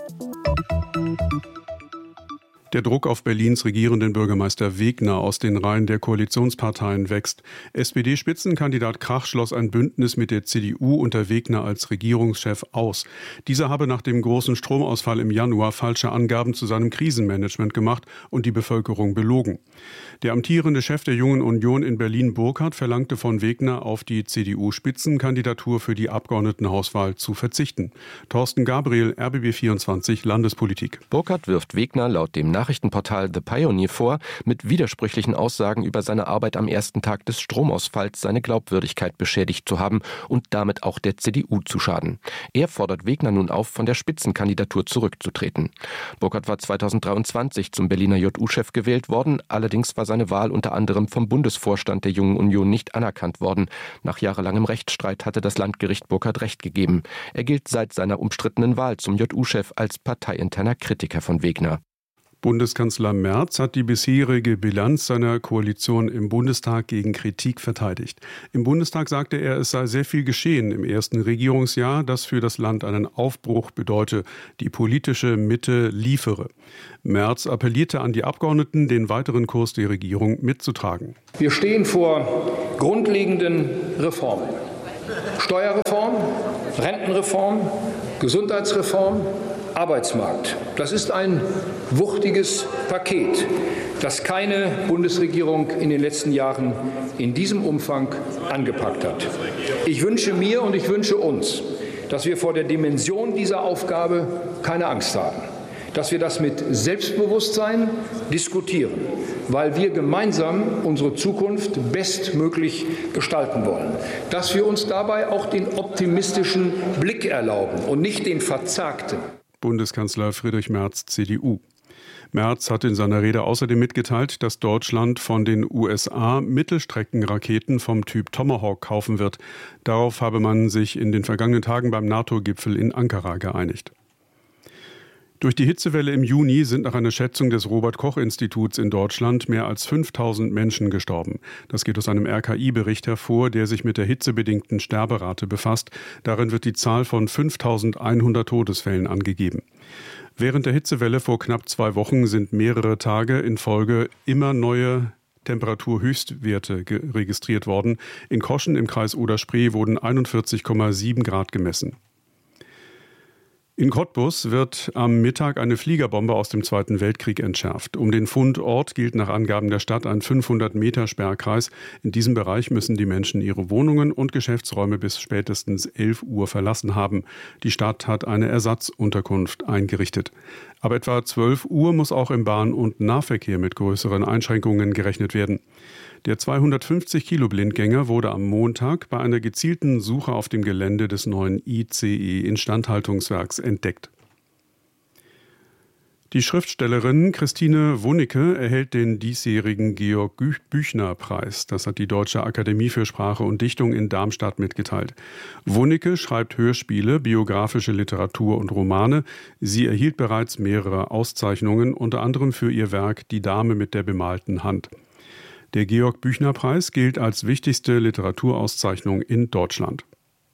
Der Druck auf Berlins regierenden Bürgermeister Wegner aus den Reihen der Koalitionsparteien wächst. SPD-Spitzenkandidat Krach schloss ein Bündnis mit der CDU unter Wegner als Regierungschef aus. Dieser habe nach dem großen Stromausfall im Januar falsche Angaben zu seinem Krisenmanagement gemacht und die Bevölkerung belogen. Der amtierende Chef der Jungen Union in Berlin, Burkhardt, verlangte von Wegner, auf die CDU-Spitzenkandidatur für die Abgeordnetenhauswahl zu verzichten. Thorsten Gabriel, RBB 24 Landespolitik. Burkhardt wirft Wegner laut dem Nachrichtenportal The Pioneer vor, mit widersprüchlichen Aussagen über seine Arbeit am ersten Tag des Stromausfalls seine Glaubwürdigkeit beschädigt zu haben und damit auch der CDU zu schaden. Er fordert Wegner nun auf, von der Spitzenkandidatur zurückzutreten. Burkhardt war 2023 zum Berliner JU-Chef gewählt worden, allerdings war seine Wahl unter anderem vom Bundesvorstand der Jungen Union nicht anerkannt worden. Nach jahrelangem Rechtsstreit hatte das Landgericht Burkhardt Recht gegeben. Er gilt seit seiner umstrittenen Wahl zum JU-Chef als parteiinterner Kritiker von Wegner. Bundeskanzler Merz hat die bisherige Bilanz seiner Koalition im Bundestag gegen Kritik verteidigt. Im Bundestag sagte er, es sei sehr viel geschehen im ersten Regierungsjahr, das für das Land einen Aufbruch bedeute, die politische Mitte liefere. Merz appellierte an die Abgeordneten, den weiteren Kurs der Regierung mitzutragen. Wir stehen vor grundlegenden Reformen. Steuerreform, Rentenreform, Gesundheitsreform, Arbeitsmarkt. Das ist ein wuchtiges Paket, das keine Bundesregierung in den letzten Jahren in diesem Umfang angepackt hat. Ich wünsche mir und ich wünsche uns, dass wir vor der Dimension dieser Aufgabe keine Angst haben, dass wir das mit Selbstbewusstsein diskutieren, weil wir gemeinsam unsere Zukunft bestmöglich gestalten wollen, dass wir uns dabei auch den optimistischen Blick erlauben und nicht den verzagten. Bundeskanzler Friedrich Merz, CDU. Merz hat in seiner Rede außerdem mitgeteilt, dass Deutschland von den USA Mittelstreckenraketen vom Typ Tomahawk kaufen wird. Darauf habe man sich in den vergangenen Tagen beim NATO-Gipfel in Ankara geeinigt. Durch die Hitzewelle im Juni sind nach einer Schätzung des Robert-Koch-Instituts in Deutschland mehr als 5000 Menschen gestorben. Das geht aus einem RKI-Bericht hervor, der sich mit der hitzebedingten Sterberate befasst. Darin wird die Zahl von 5100 Todesfällen angegeben. Während der Hitzewelle vor knapp 2 Wochen sind mehrere Tage in Folge immer neue Temperaturhöchstwerte registriert worden. In Koschen im Kreis Oder-Spree wurden 41,7 Grad gemessen. In Cottbus wird am Mittag eine Fliegerbombe aus dem Zweiten Weltkrieg entschärft. Um den Fundort gilt nach Angaben der Stadt ein 500-Meter-Sperrkreis. In diesem Bereich müssen die Menschen ihre Wohnungen und Geschäftsräume bis spätestens 11 Uhr verlassen haben. Die Stadt hat eine Ersatzunterkunft eingerichtet. Ab etwa 12 Uhr muss auch im Bahn- und Nahverkehr mit größeren Einschränkungen gerechnet werden. Der 250-Kilo-Blindgänger wurde am Montag bei einer gezielten Suche auf dem Gelände des neuen ICE-Instandhaltungswerks entdeckt. Die Schriftstellerin Christine Wunnecke erhält den diesjährigen Georg-Büchner-Preis. Das hat die Deutsche Akademie für Sprache und Dichtung in Darmstadt mitgeteilt. Wunnecke schreibt Hörspiele, biografische Literatur und Romane. Sie erhielt bereits mehrere Auszeichnungen, unter anderem für ihr Werk Die Dame mit der bemalten Hand. Der Georg-Büchner-Preis gilt als wichtigste Literaturauszeichnung in Deutschland.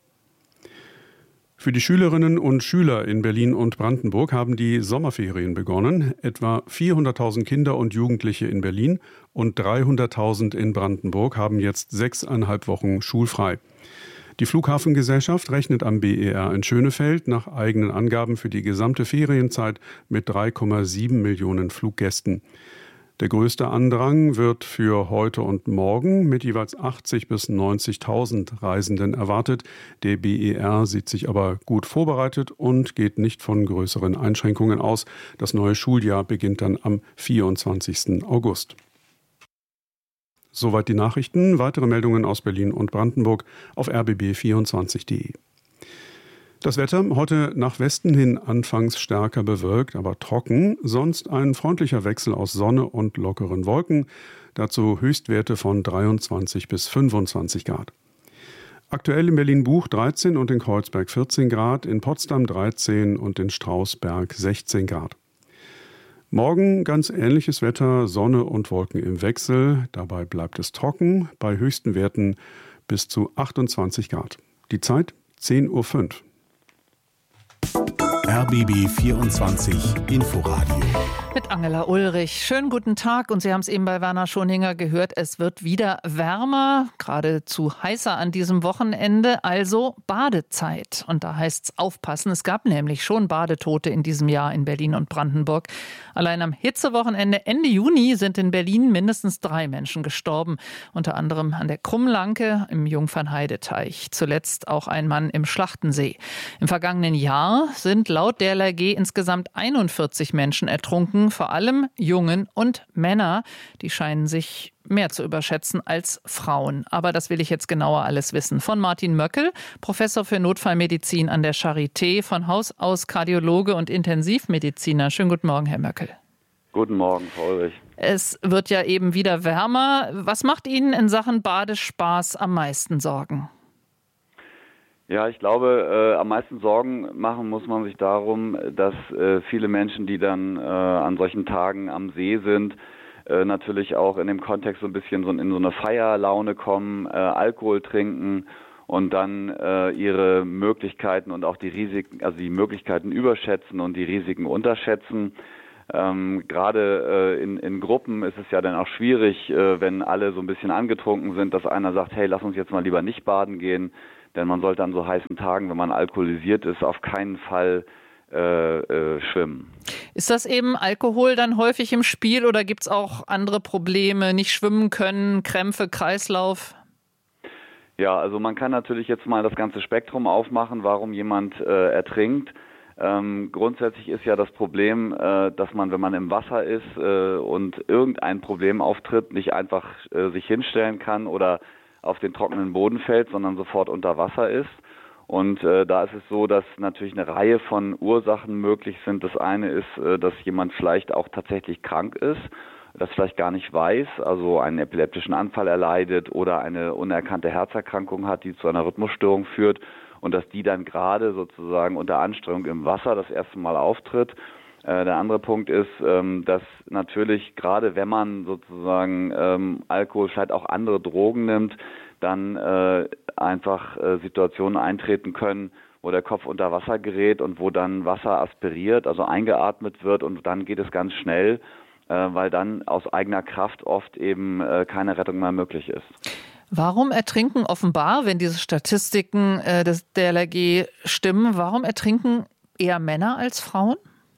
Für die Schülerinnen und Schüler in Berlin und Brandenburg haben die Sommerferien begonnen. Etwa 400.000 Kinder und Jugendliche in Berlin und 300.000 in Brandenburg haben jetzt 6,5 Wochen schulfrei. Die Flughafengesellschaft rechnet am BER in Schönefeld nach eigenen Angaben für die gesamte Ferienzeit mit 3,7 Millionen Fluggästen. Der größte Andrang wird für heute und morgen mit jeweils 80.000 bis 90.000 Reisenden erwartet. Der BER sieht sich aber gut vorbereitet und geht nicht von größeren Einschränkungen aus. Das neue Schuljahr beginnt dann am 24. August. Soweit die Nachrichten. Weitere Meldungen aus Berlin und Brandenburg auf rbb24.de. Das Wetter heute nach Westen hin anfangs stärker bewölkt, aber trocken. Sonst ein freundlicher Wechsel aus Sonne und lockeren Wolken. Dazu Höchstwerte von 23 bis 25 Grad. Aktuell in Berlin-Buch 13 und in Kreuzberg 14 Grad, in Potsdam 13 und in Strausberg 16 Grad. Morgen ganz ähnliches Wetter, Sonne und Wolken im Wechsel. Dabei bleibt es trocken, bei höchsten Werten bis zu 28 Grad. Die Zeit 10:05 Uhr. RBB 24 Inforadio. Mit Angela Ulrich. Schönen guten Tag. Und Sie haben es eben bei Werner Schonhinger gehört, es wird wieder wärmer, geradezu heißer an diesem Wochenende, also Badezeit. Und da heißt es aufpassen. Es gab nämlich schon Badetote in diesem Jahr in Berlin und Brandenburg. Allein am Hitzewochenende Ende Juni sind in Berlin mindestens 3 Menschen gestorben. Unter anderem an der Krummlanke im Jungfernheideteich. Zuletzt auch ein Mann im Schlachtensee. Im vergangenen Jahr sind laut der LRG insgesamt 41 Menschen ertrunken. ertrinken vor allem Jungen und Männer. Die scheinen sich mehr zu überschätzen als Frauen. Aber das will ich jetzt genauer alles wissen. Von Martin Möckel, Professor für Notfallmedizin an der Charité, von Haus aus Kardiologe und Intensivmediziner. Schönen guten Morgen, Herr Möckel. Guten Morgen, Frau Ulrich. Es wird ja eben wieder wärmer. Was macht Ihnen in Sachen Badespaß am meisten Sorgen? Ja, ich glaube, am meisten Sorgen machen muss man sich darum, dass viele Menschen, die dann an solchen Tagen am See sind, natürlich auch in dem Kontext so ein bisschen in so eine Feierlaune kommen, Alkohol trinken und dann ihre Möglichkeiten und auch die Risiken, also die Möglichkeiten überschätzen und die Risiken unterschätzen. Gerade in Gruppen ist es ja dann auch schwierig, wenn alle so ein bisschen angetrunken sind, dass einer sagt, hey, lass uns jetzt mal lieber nicht baden gehen. Denn man sollte an so heißen Tagen, wenn man alkoholisiert ist, auf keinen Fall schwimmen. Ist das eben Alkohol dann häufig im Spiel oder gibt es auch andere Probleme, nicht schwimmen können, Krämpfe, Kreislauf? Ja, also man kann natürlich jetzt mal das ganze Spektrum aufmachen, warum jemand ertrinkt. Grundsätzlich ist ja das Problem, dass man, wenn man im Wasser ist und irgendein Problem auftritt, nicht einfach sich hinstellen kann oder auf den trockenen Boden fällt, sondern sofort unter Wasser ist. Und da ist es so, dass natürlich eine Reihe von Ursachen möglich sind. Das eine ist, dass jemand vielleicht auch tatsächlich krank ist, das vielleicht gar nicht weiß, also einen epileptischen Anfall erleidet oder eine unerkannte Herzerkrankung hat, die zu einer Rhythmusstörung führt und dass die dann gerade sozusagen unter Anstrengung im Wasser das erste Mal auftritt. Der andere Punkt ist, dass natürlich gerade wenn man sozusagen Alkohol, vielleicht auch andere Drogen nimmt, dann einfach Situationen eintreten können, wo der Kopf unter Wasser gerät und wo dann Wasser aspiriert, also eingeatmet wird und dann geht es ganz schnell, weil dann aus eigener Kraft oft eben keine Rettung mehr möglich ist. Warum ertrinken offenbar, wenn diese Statistiken des DLRG stimmen, warum ertrinken eher Männer als Frauen?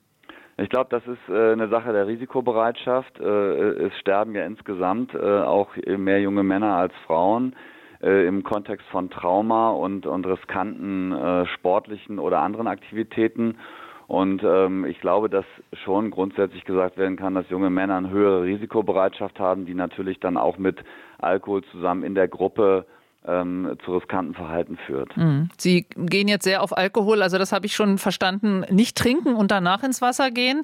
Ich glaube, das ist eine Sache der Risikobereitschaft. Es sterben ja insgesamt auch mehr junge Männer als Frauen im Kontext von Trauma und riskanten sportlichen oder anderen Aktivitäten. Und ich glaube, dass schon grundsätzlich gesagt werden kann, dass junge Männer eine höhere Risikobereitschaft haben, die natürlich dann auch mit Alkohol zusammen in der Gruppe zu riskanten Verhalten führt. Sie gehen jetzt sehr auf Alkohol, also das habe ich schon verstanden, nicht trinken und danach ins Wasser gehen.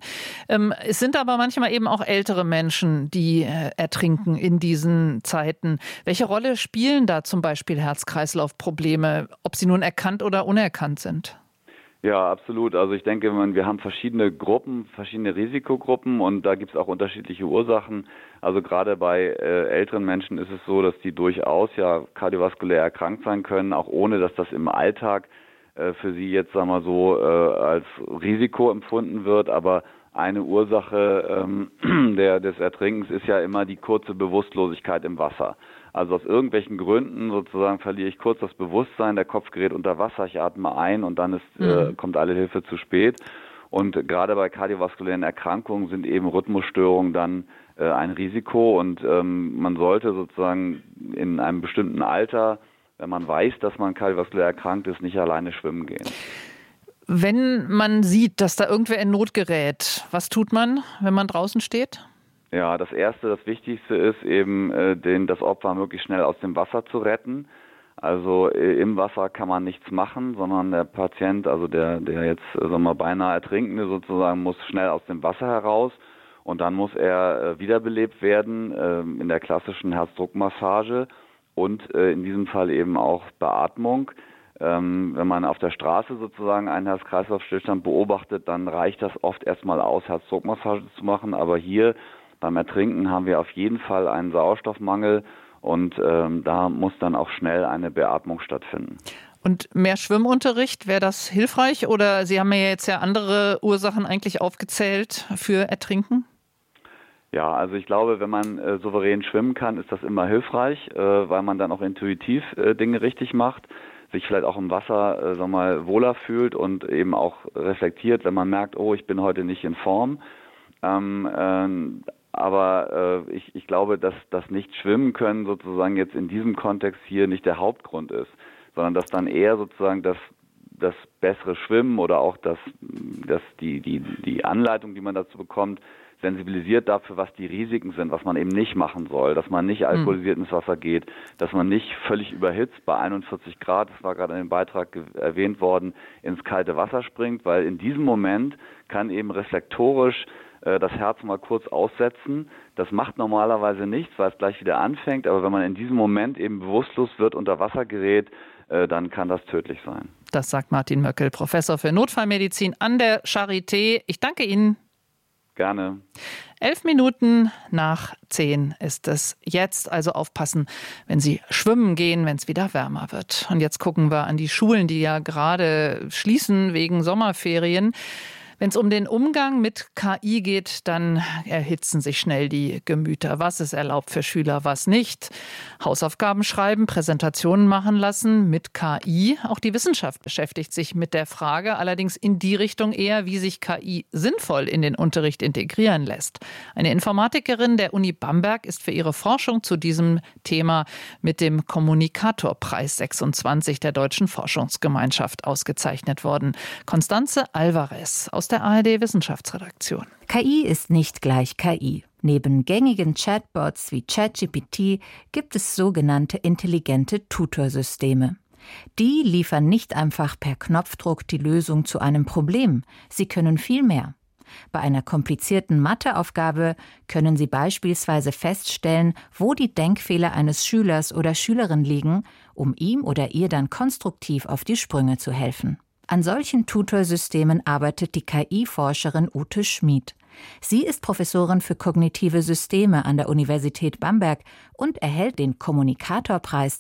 Es sind aber manchmal eben auch ältere Menschen, die ertrinken in diesen Zeiten. Welche Rolle spielen da zum Beispiel Herz-Kreislauf-Probleme, ob sie nun erkannt oder unerkannt sind? Ja, absolut. Also ich denke, wir haben verschiedene Gruppen, verschiedene Risikogruppen und da gibt es auch unterschiedliche Ursachen. Also gerade bei älteren Menschen ist es so, dass die durchaus ja kardiovaskulär erkrankt sein können, auch ohne dass das im Alltag für sie jetzt, sagen wir so, als Risiko empfunden wird. Aber eine Ursache des Ertrinkens ist ja immer die kurze Bewusstlosigkeit im Wasser. Also aus irgendwelchen Gründen sozusagen verliere ich kurz das Bewusstsein, der Kopf gerät unter Wasser, ich atme ein und dann kommt alle Hilfe zu spät. Und gerade bei kardiovaskulären Erkrankungen sind eben Rhythmusstörungen dann ein Risiko und man sollte sozusagen in einem bestimmten Alter, wenn man weiß, dass man kardiovaskulär erkrankt ist, nicht alleine schwimmen gehen. Wenn man sieht, dass da irgendwer in Not gerät, was tut man, wenn man draußen steht? Ja, das Wichtigste ist eben, das Opfer möglichst schnell aus dem Wasser zu retten. Also im Wasser kann man nichts machen, sondern der Patient, also der jetzt beinahe Ertrinkende sozusagen, muss schnell aus dem Wasser heraus und dann muss er wiederbelebt werden in der klassischen Herzdruckmassage und in diesem Fall eben auch Beatmung. Wenn man auf der Straße sozusagen einen Herz-Kreislauf-Stillstand beobachtet, dann reicht das oft erstmal aus, Herzdruckmassage zu machen, aber hier beim Ertrinken haben wir auf jeden Fall einen Sauerstoffmangel und da muss dann auch schnell eine Beatmung stattfinden. Und mehr Schwimmunterricht, wäre das hilfreich? Oder Sie haben ja jetzt andere Ursachen eigentlich aufgezählt für Ertrinken? Ja, also ich glaube, wenn man souverän schwimmen kann, ist das immer hilfreich, weil man dann auch intuitiv Dinge richtig macht, sich vielleicht auch im Wasser wohler fühlt und eben auch reflektiert, wenn man merkt, oh, ich bin heute nicht in Form. Aber ich glaube, dass das Nicht-Schwimmen können sozusagen jetzt in diesem Kontext hier nicht der Hauptgrund ist, sondern dass dann eher sozusagen das bessere Schwimmen oder auch die Anleitung, die man dazu bekommt, sensibilisiert dafür, was die Risiken sind, was man eben nicht machen soll, dass man nicht alkoholisiert ins Wasser geht, dass man nicht völlig überhitzt bei 41 Grad, das war gerade in dem Beitrag erwähnt worden, ins kalte Wasser springt, weil in diesem Moment kann eben reflektorisch das Herz mal kurz aussetzen. Das macht normalerweise nichts, weil es gleich wieder anfängt, aber wenn man in diesem Moment eben bewusstlos wird, unter Wasser gerät, dann kann das tödlich sein. Das sagt Martin Möckel, Professor für Notfallmedizin an der Charité. Ich danke Ihnen. Gerne. 9:11 ist es jetzt, also aufpassen, wenn Sie schwimmen gehen, wenn es wieder wärmer wird. Und jetzt gucken wir an die Schulen, die ja gerade schließen wegen Sommerferien. Wenn es um den Umgang mit KI geht, dann erhitzen sich schnell die Gemüter. Was ist erlaubt für Schüler, was nicht? Hausaufgaben schreiben, Präsentationen machen lassen mit KI. Auch die Wissenschaft beschäftigt sich mit der Frage, allerdings in die Richtung eher, wie sich KI sinnvoll in den Unterricht integrieren lässt. Eine Informatikerin der Uni Bamberg ist für ihre Forschung zu diesem Thema mit dem Kommunikatorpreis 26 der Deutschen Forschungsgemeinschaft ausgezeichnet worden. Constanze Alvarez aus der ARD-Wissenschaftsredaktion. KI ist nicht gleich KI. Neben gängigen Chatbots wie ChatGPT gibt es sogenannte intelligente Tutorsysteme. Die liefern nicht einfach per Knopfdruck die Lösung zu einem Problem. Sie können viel mehr. Bei einer komplizierten Matheaufgabe können Sie beispielsweise feststellen, wo die Denkfehler eines Schülers oder Schülerin liegen, um ihm oder ihr dann konstruktiv auf die Sprünge zu helfen. An solchen Tutorsystemen arbeitet die KI-Forscherin Ute Schmid. Sie ist Professorin für kognitive Systeme an der Universität Bamberg und erhält den Kommunikatorpreis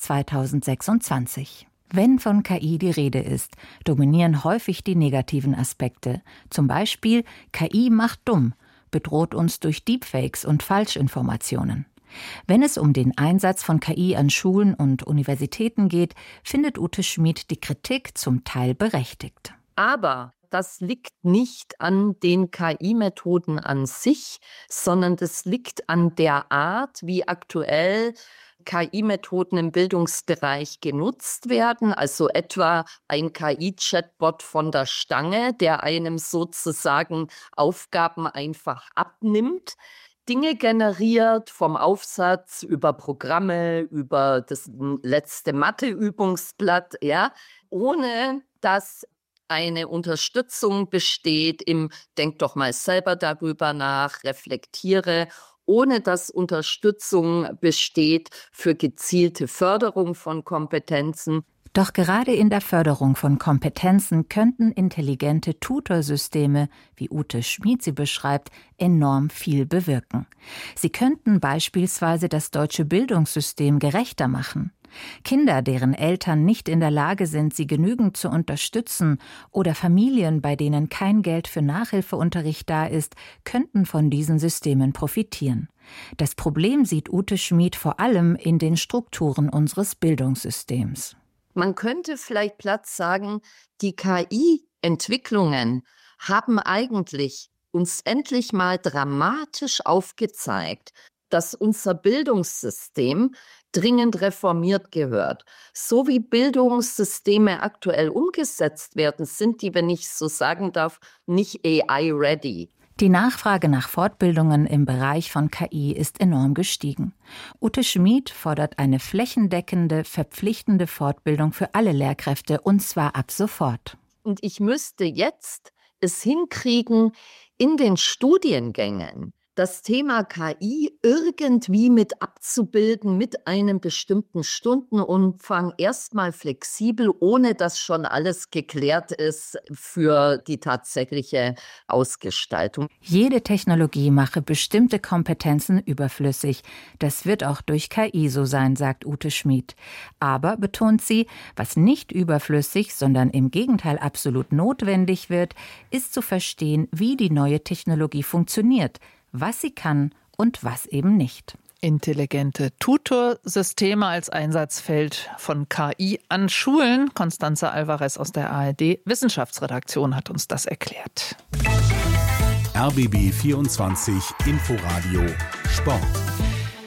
2026. Wenn von KI die Rede ist, dominieren häufig die negativen Aspekte. Zum Beispiel, KI macht dumm, bedroht uns durch Deepfakes und Falschinformationen. Wenn es um den Einsatz von KI an Schulen und Universitäten geht, findet Ute Schmid die Kritik zum Teil berechtigt. Aber das liegt nicht an den KI-Methoden an sich, sondern das liegt an der Art, wie aktuell KI-Methoden im Bildungsbereich genutzt werden, also etwa ein KI-Chatbot von der Stange, der einem sozusagen Aufgaben einfach abnimmt. Dinge generiert, vom Aufsatz über Programme, über das letzte Matheübungsblatt, ja, ohne dass eine Unterstützung besteht im Denk doch mal selber darüber nach, reflektiere, ohne dass Unterstützung besteht für gezielte Förderung von Kompetenzen. Doch gerade in der Förderung von Kompetenzen könnten intelligente Tutorsysteme, wie Ute Schmid sie beschreibt, enorm viel bewirken. Sie könnten beispielsweise das deutsche Bildungssystem gerechter machen. Kinder, deren Eltern nicht in der Lage sind, sie genügend zu unterstützen, oder Familien, bei denen kein Geld für Nachhilfeunterricht da ist, könnten von diesen Systemen profitieren. Das Problem sieht Ute Schmid vor allem in den Strukturen unseres Bildungssystems. Man könnte vielleicht platt sagen, die KI-Entwicklungen haben eigentlich uns endlich mal dramatisch aufgezeigt, dass unser Bildungssystem dringend reformiert gehört. So wie Bildungssysteme aktuell umgesetzt werden, sind die, wenn ich so sagen darf, nicht AI-ready. Die Nachfrage nach Fortbildungen im Bereich von KI ist enorm gestiegen. Ute Schmid fordert eine flächendeckende, verpflichtende Fortbildung für alle Lehrkräfte, und zwar ab sofort. Und ich müsste jetzt es hinkriegen, in den Studiengängen das Thema KI irgendwie mit abzubilden, mit einem bestimmten Stundenumfang, erstmal flexibel, ohne dass schon alles geklärt ist für die tatsächliche Ausgestaltung. Jede Technologie mache bestimmte Kompetenzen überflüssig. Das wird auch durch KI so sein, sagt Ute Schmid. Aber, betont sie, was nicht überflüssig, sondern im Gegenteil absolut notwendig wird, ist zu verstehen, wie die neue Technologie funktioniert, was sie kann und was eben nicht. Intelligente Tutorsysteme als Einsatzfeld von KI an Schulen. Constanze Alvarez aus der ARD-Wissenschaftsredaktion hat uns das erklärt. RBB 24 Inforadio Sport.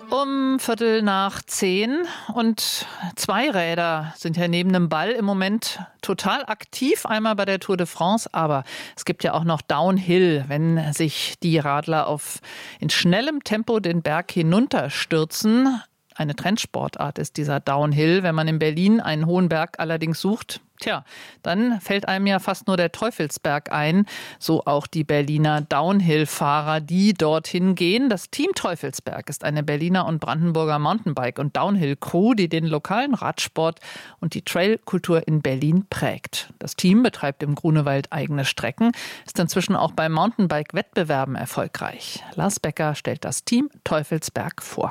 Um 9:15 und 2 Räder sind ja neben dem Ball im Moment total aktiv. Einmal bei der Tour de France, aber es gibt ja auch noch Downhill, wenn sich die Radler in schnellem Tempo den Berg hinunterstürzen. Eine Trendsportart ist dieser Downhill. Wenn man in Berlin einen hohen Berg allerdings sucht, dann fällt einem ja fast nur der Teufelsberg ein. So auch die Berliner Downhill-Fahrer, die dorthin gehen. Das Team Teufelsberg ist eine Berliner und Brandenburger Mountainbike- und Downhill-Crew, die den lokalen Radsport und die Trailkultur in Berlin prägt. Das Team betreibt im Grunewald eigene Strecken, ist inzwischen auch bei Mountainbike-Wettbewerben erfolgreich. Lars Becker stellt das Team Teufelsberg vor.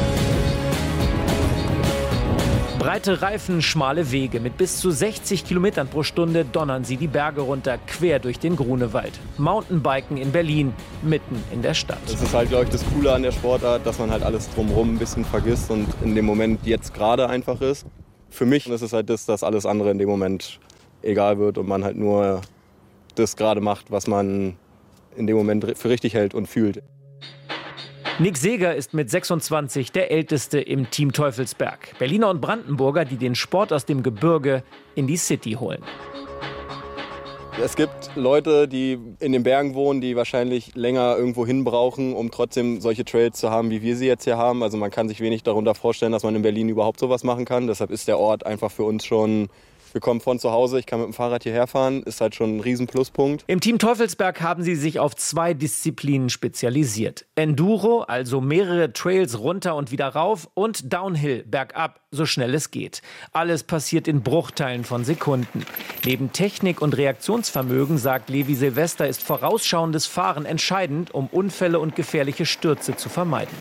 Breite Reifen, schmale Wege. Mit bis zu 60 Kilometern pro Stunde donnern sie die Berge runter, quer durch den Grunewald. Mountainbiken in Berlin, mitten in der Stadt. Das ist halt, glaube ich, das Coole an der Sportart, dass man halt alles drumherum ein bisschen vergisst und in dem Moment jetzt gerade einfach ist. Für mich ist es halt das, dass alles andere in dem Moment egal wird und man halt nur das gerade macht, was man in dem Moment für richtig hält und fühlt. Nick Seeger ist mit 26 der Älteste im Team Teufelsberg. Berliner und Brandenburger, die den Sport aus dem Gebirge in die City holen. Es gibt Leute, die in den Bergen wohnen, die wahrscheinlich länger irgendwo hin brauchen, um trotzdem solche Trails zu haben, wie wir sie jetzt hier haben. Also man kann sich wenig darunter vorstellen, dass man in Berlin überhaupt sowas machen kann. Deshalb ist der Ort einfach für uns schon... Wir kommen von zu Hause, ich kann mit dem Fahrrad hierher fahren, ist halt schon ein Riesenpluspunkt. Im Team Teufelsberg haben sie sich auf 2 Disziplinen spezialisiert. Enduro, also mehrere Trails runter und wieder rauf, und Downhill, bergab, so schnell es geht. Alles passiert in Bruchteilen von Sekunden. Neben Technik und Reaktionsvermögen, sagt Levi Silvester, ist vorausschauendes Fahren entscheidend, um Unfälle und gefährliche Stürze zu vermeiden.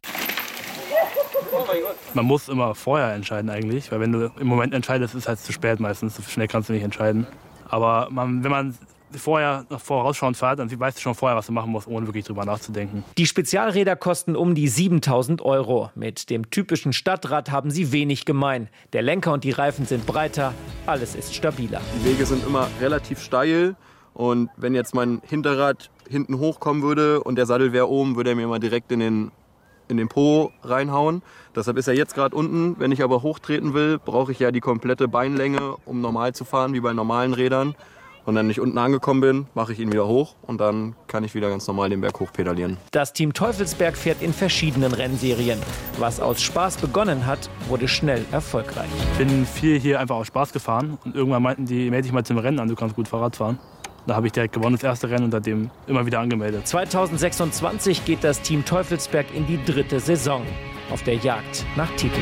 Man muss immer vorher entscheiden eigentlich, weil wenn du im Moment entscheidest, ist es halt zu spät meistens. So schnell kannst du nicht entscheiden. Aber wenn man vorher noch vorausschauend fährt, dann weißt du schon vorher, was du machen musst, ohne wirklich drüber nachzudenken. Die Spezialräder kosten um die 7.000 €. Mit dem typischen Stadtrad haben sie wenig gemein. Der Lenker und die Reifen sind breiter, alles ist stabiler. Die Wege sind immer relativ steil und wenn jetzt mein Hinterrad hinten hochkommen würde und der Sattel wäre oben, würde er mir mal direkt in den Po reinhauen. Deshalb ist er jetzt gerade unten. Wenn ich aber hochtreten will, brauche ich ja die komplette Beinlänge, um normal zu fahren, wie bei normalen Rädern. Und wenn ich unten angekommen bin, mache ich ihn wieder hoch und dann kann ich wieder ganz normal den Berg hochpedalieren. Das Team Teufelsberg fährt in verschiedenen Rennserien. Was aus Spaß begonnen hat, wurde schnell erfolgreich. Ich bin viel hier einfach aus Spaß gefahren und irgendwann meinten die, melde dich mal zum Rennen an, du kannst gut Fahrrad fahren. Da habe ich direkt gewonnen, das erste Rennen, und seitdem immer wieder angemeldet. 2026 geht das Team Teufelsberg in die 3. Saison auf der Jagd nach Titeln.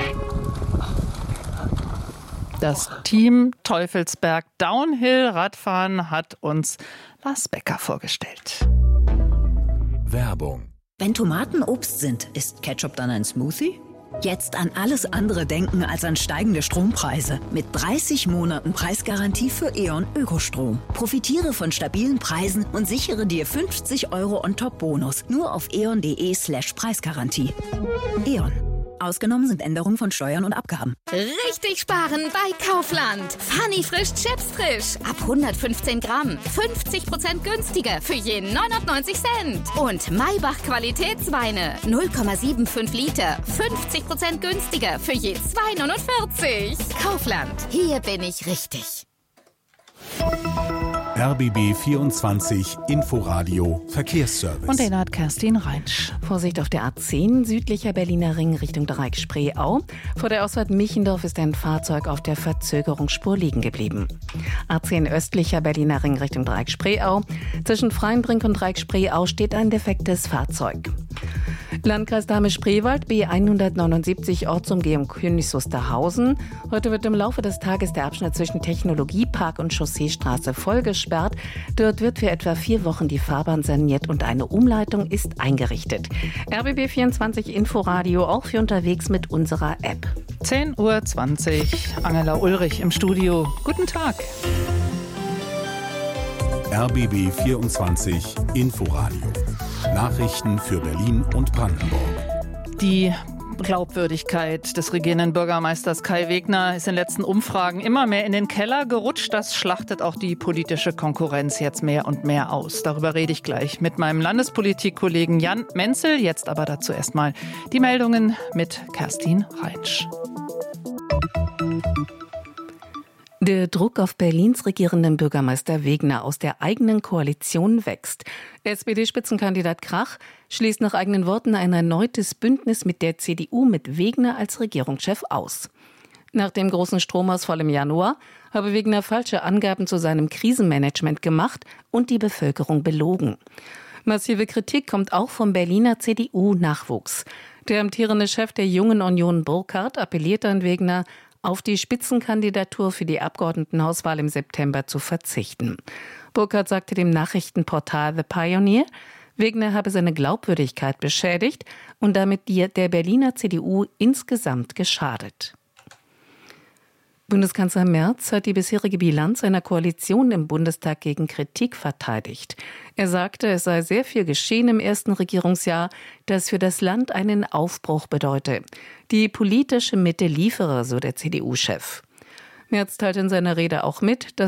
Das Team Teufelsberg Downhill-Radfahren hat uns Lars Becker vorgestellt. Werbung. Wenn Tomaten Obst sind, ist Ketchup dann ein Smoothie? Jetzt an alles andere denken als an steigende Strompreise. Mit 30 Monaten Preisgarantie für E.ON Ökostrom. Profitiere von stabilen Preisen und sichere dir 50 € on-top-Bonus. Nur auf eon.de/Preisgarantie. E.ON. Ausgenommen sind Änderungen von Steuern und Abgaben. Richtig sparen bei Kaufland. Funny frisch Chips frisch. Ab 115 Gramm. 50% günstiger für je 99 Cent. Und Maybach Qualitätsweine. 0,75 Liter. 50% günstiger für je 2,49. Kaufland. Hier bin ich richtig. RBB 24 Inforadio Verkehrsservice. Und den hat Kerstin Reinsch. Vorsicht auf der A10, südlicher Berliner Ring Richtung Dreieck-Spreeau. Vor der Ausfahrt Michendorf ist ein Fahrzeug auf der Verzögerungsspur liegen geblieben. A10 östlicher Berliner Ring Richtung Dreieck-Spreeau. Zwischen Freienbrink und Dreieck-Spreeau steht ein defektes Fahrzeug. Landkreis Dahme-Spreewald, B179 Ortsumgehung Königs Wusterhausen. Heute wird im Laufe des Tages der Abschnitt zwischen Technologiepark und Chausseestraße voll gesperrt. Dort wird für etwa 4 Wochen die Fahrbahn saniert und eine Umleitung ist eingerichtet. RBB 24 Inforadio auch für unterwegs mit unserer App. 10:20 Uhr, Angela Ulrich im Studio. Guten Tag. RBB 24 Inforadio. Nachrichten für Berlin und Brandenburg. Die Glaubwürdigkeit des regierenden Bürgermeisters Kai Wegner ist in den letzten Umfragen immer mehr in den Keller gerutscht. Das schlachtet auch die politische Konkurrenz jetzt mehr und mehr aus. Darüber rede ich gleich mit meinem Landespolitikkollegen Jan Menzel. Jetzt aber dazu erstmal die Meldungen mit Kerstin Reinsch. Der Druck auf Berlins regierenden Bürgermeister Wegner aus der eigenen Koalition wächst. SPD-Spitzenkandidat Krach schließt nach eigenen Worten ein erneutes Bündnis mit der CDU mit Wegner als Regierungschef aus. Nach dem großen Stromausfall im Januar habe Wegner falsche Angaben zu seinem Krisenmanagement gemacht und die Bevölkerung belogen. Massive Kritik kommt auch vom Berliner CDU-Nachwuchs. Der amtierende Chef der Jungen Union Burkhardt appelliert an Wegner, auf die Spitzenkandidatur für die Abgeordnetenhauswahl im September zu verzichten. Burkhardt sagte dem Nachrichtenportal The Pioneer, Wegner habe seine Glaubwürdigkeit beschädigt und damit der Berliner CDU insgesamt geschadet. Bundeskanzler Merz hat die bisherige Bilanz einer Koalition im Bundestag gegen Kritik verteidigt. Er sagte, es sei sehr viel geschehen im ersten Regierungsjahr, das für das Land einen Aufbruch bedeute. Die politische Mitte liefere, so der CDU-Chef. Merz teilte in seiner Rede auch mit, dass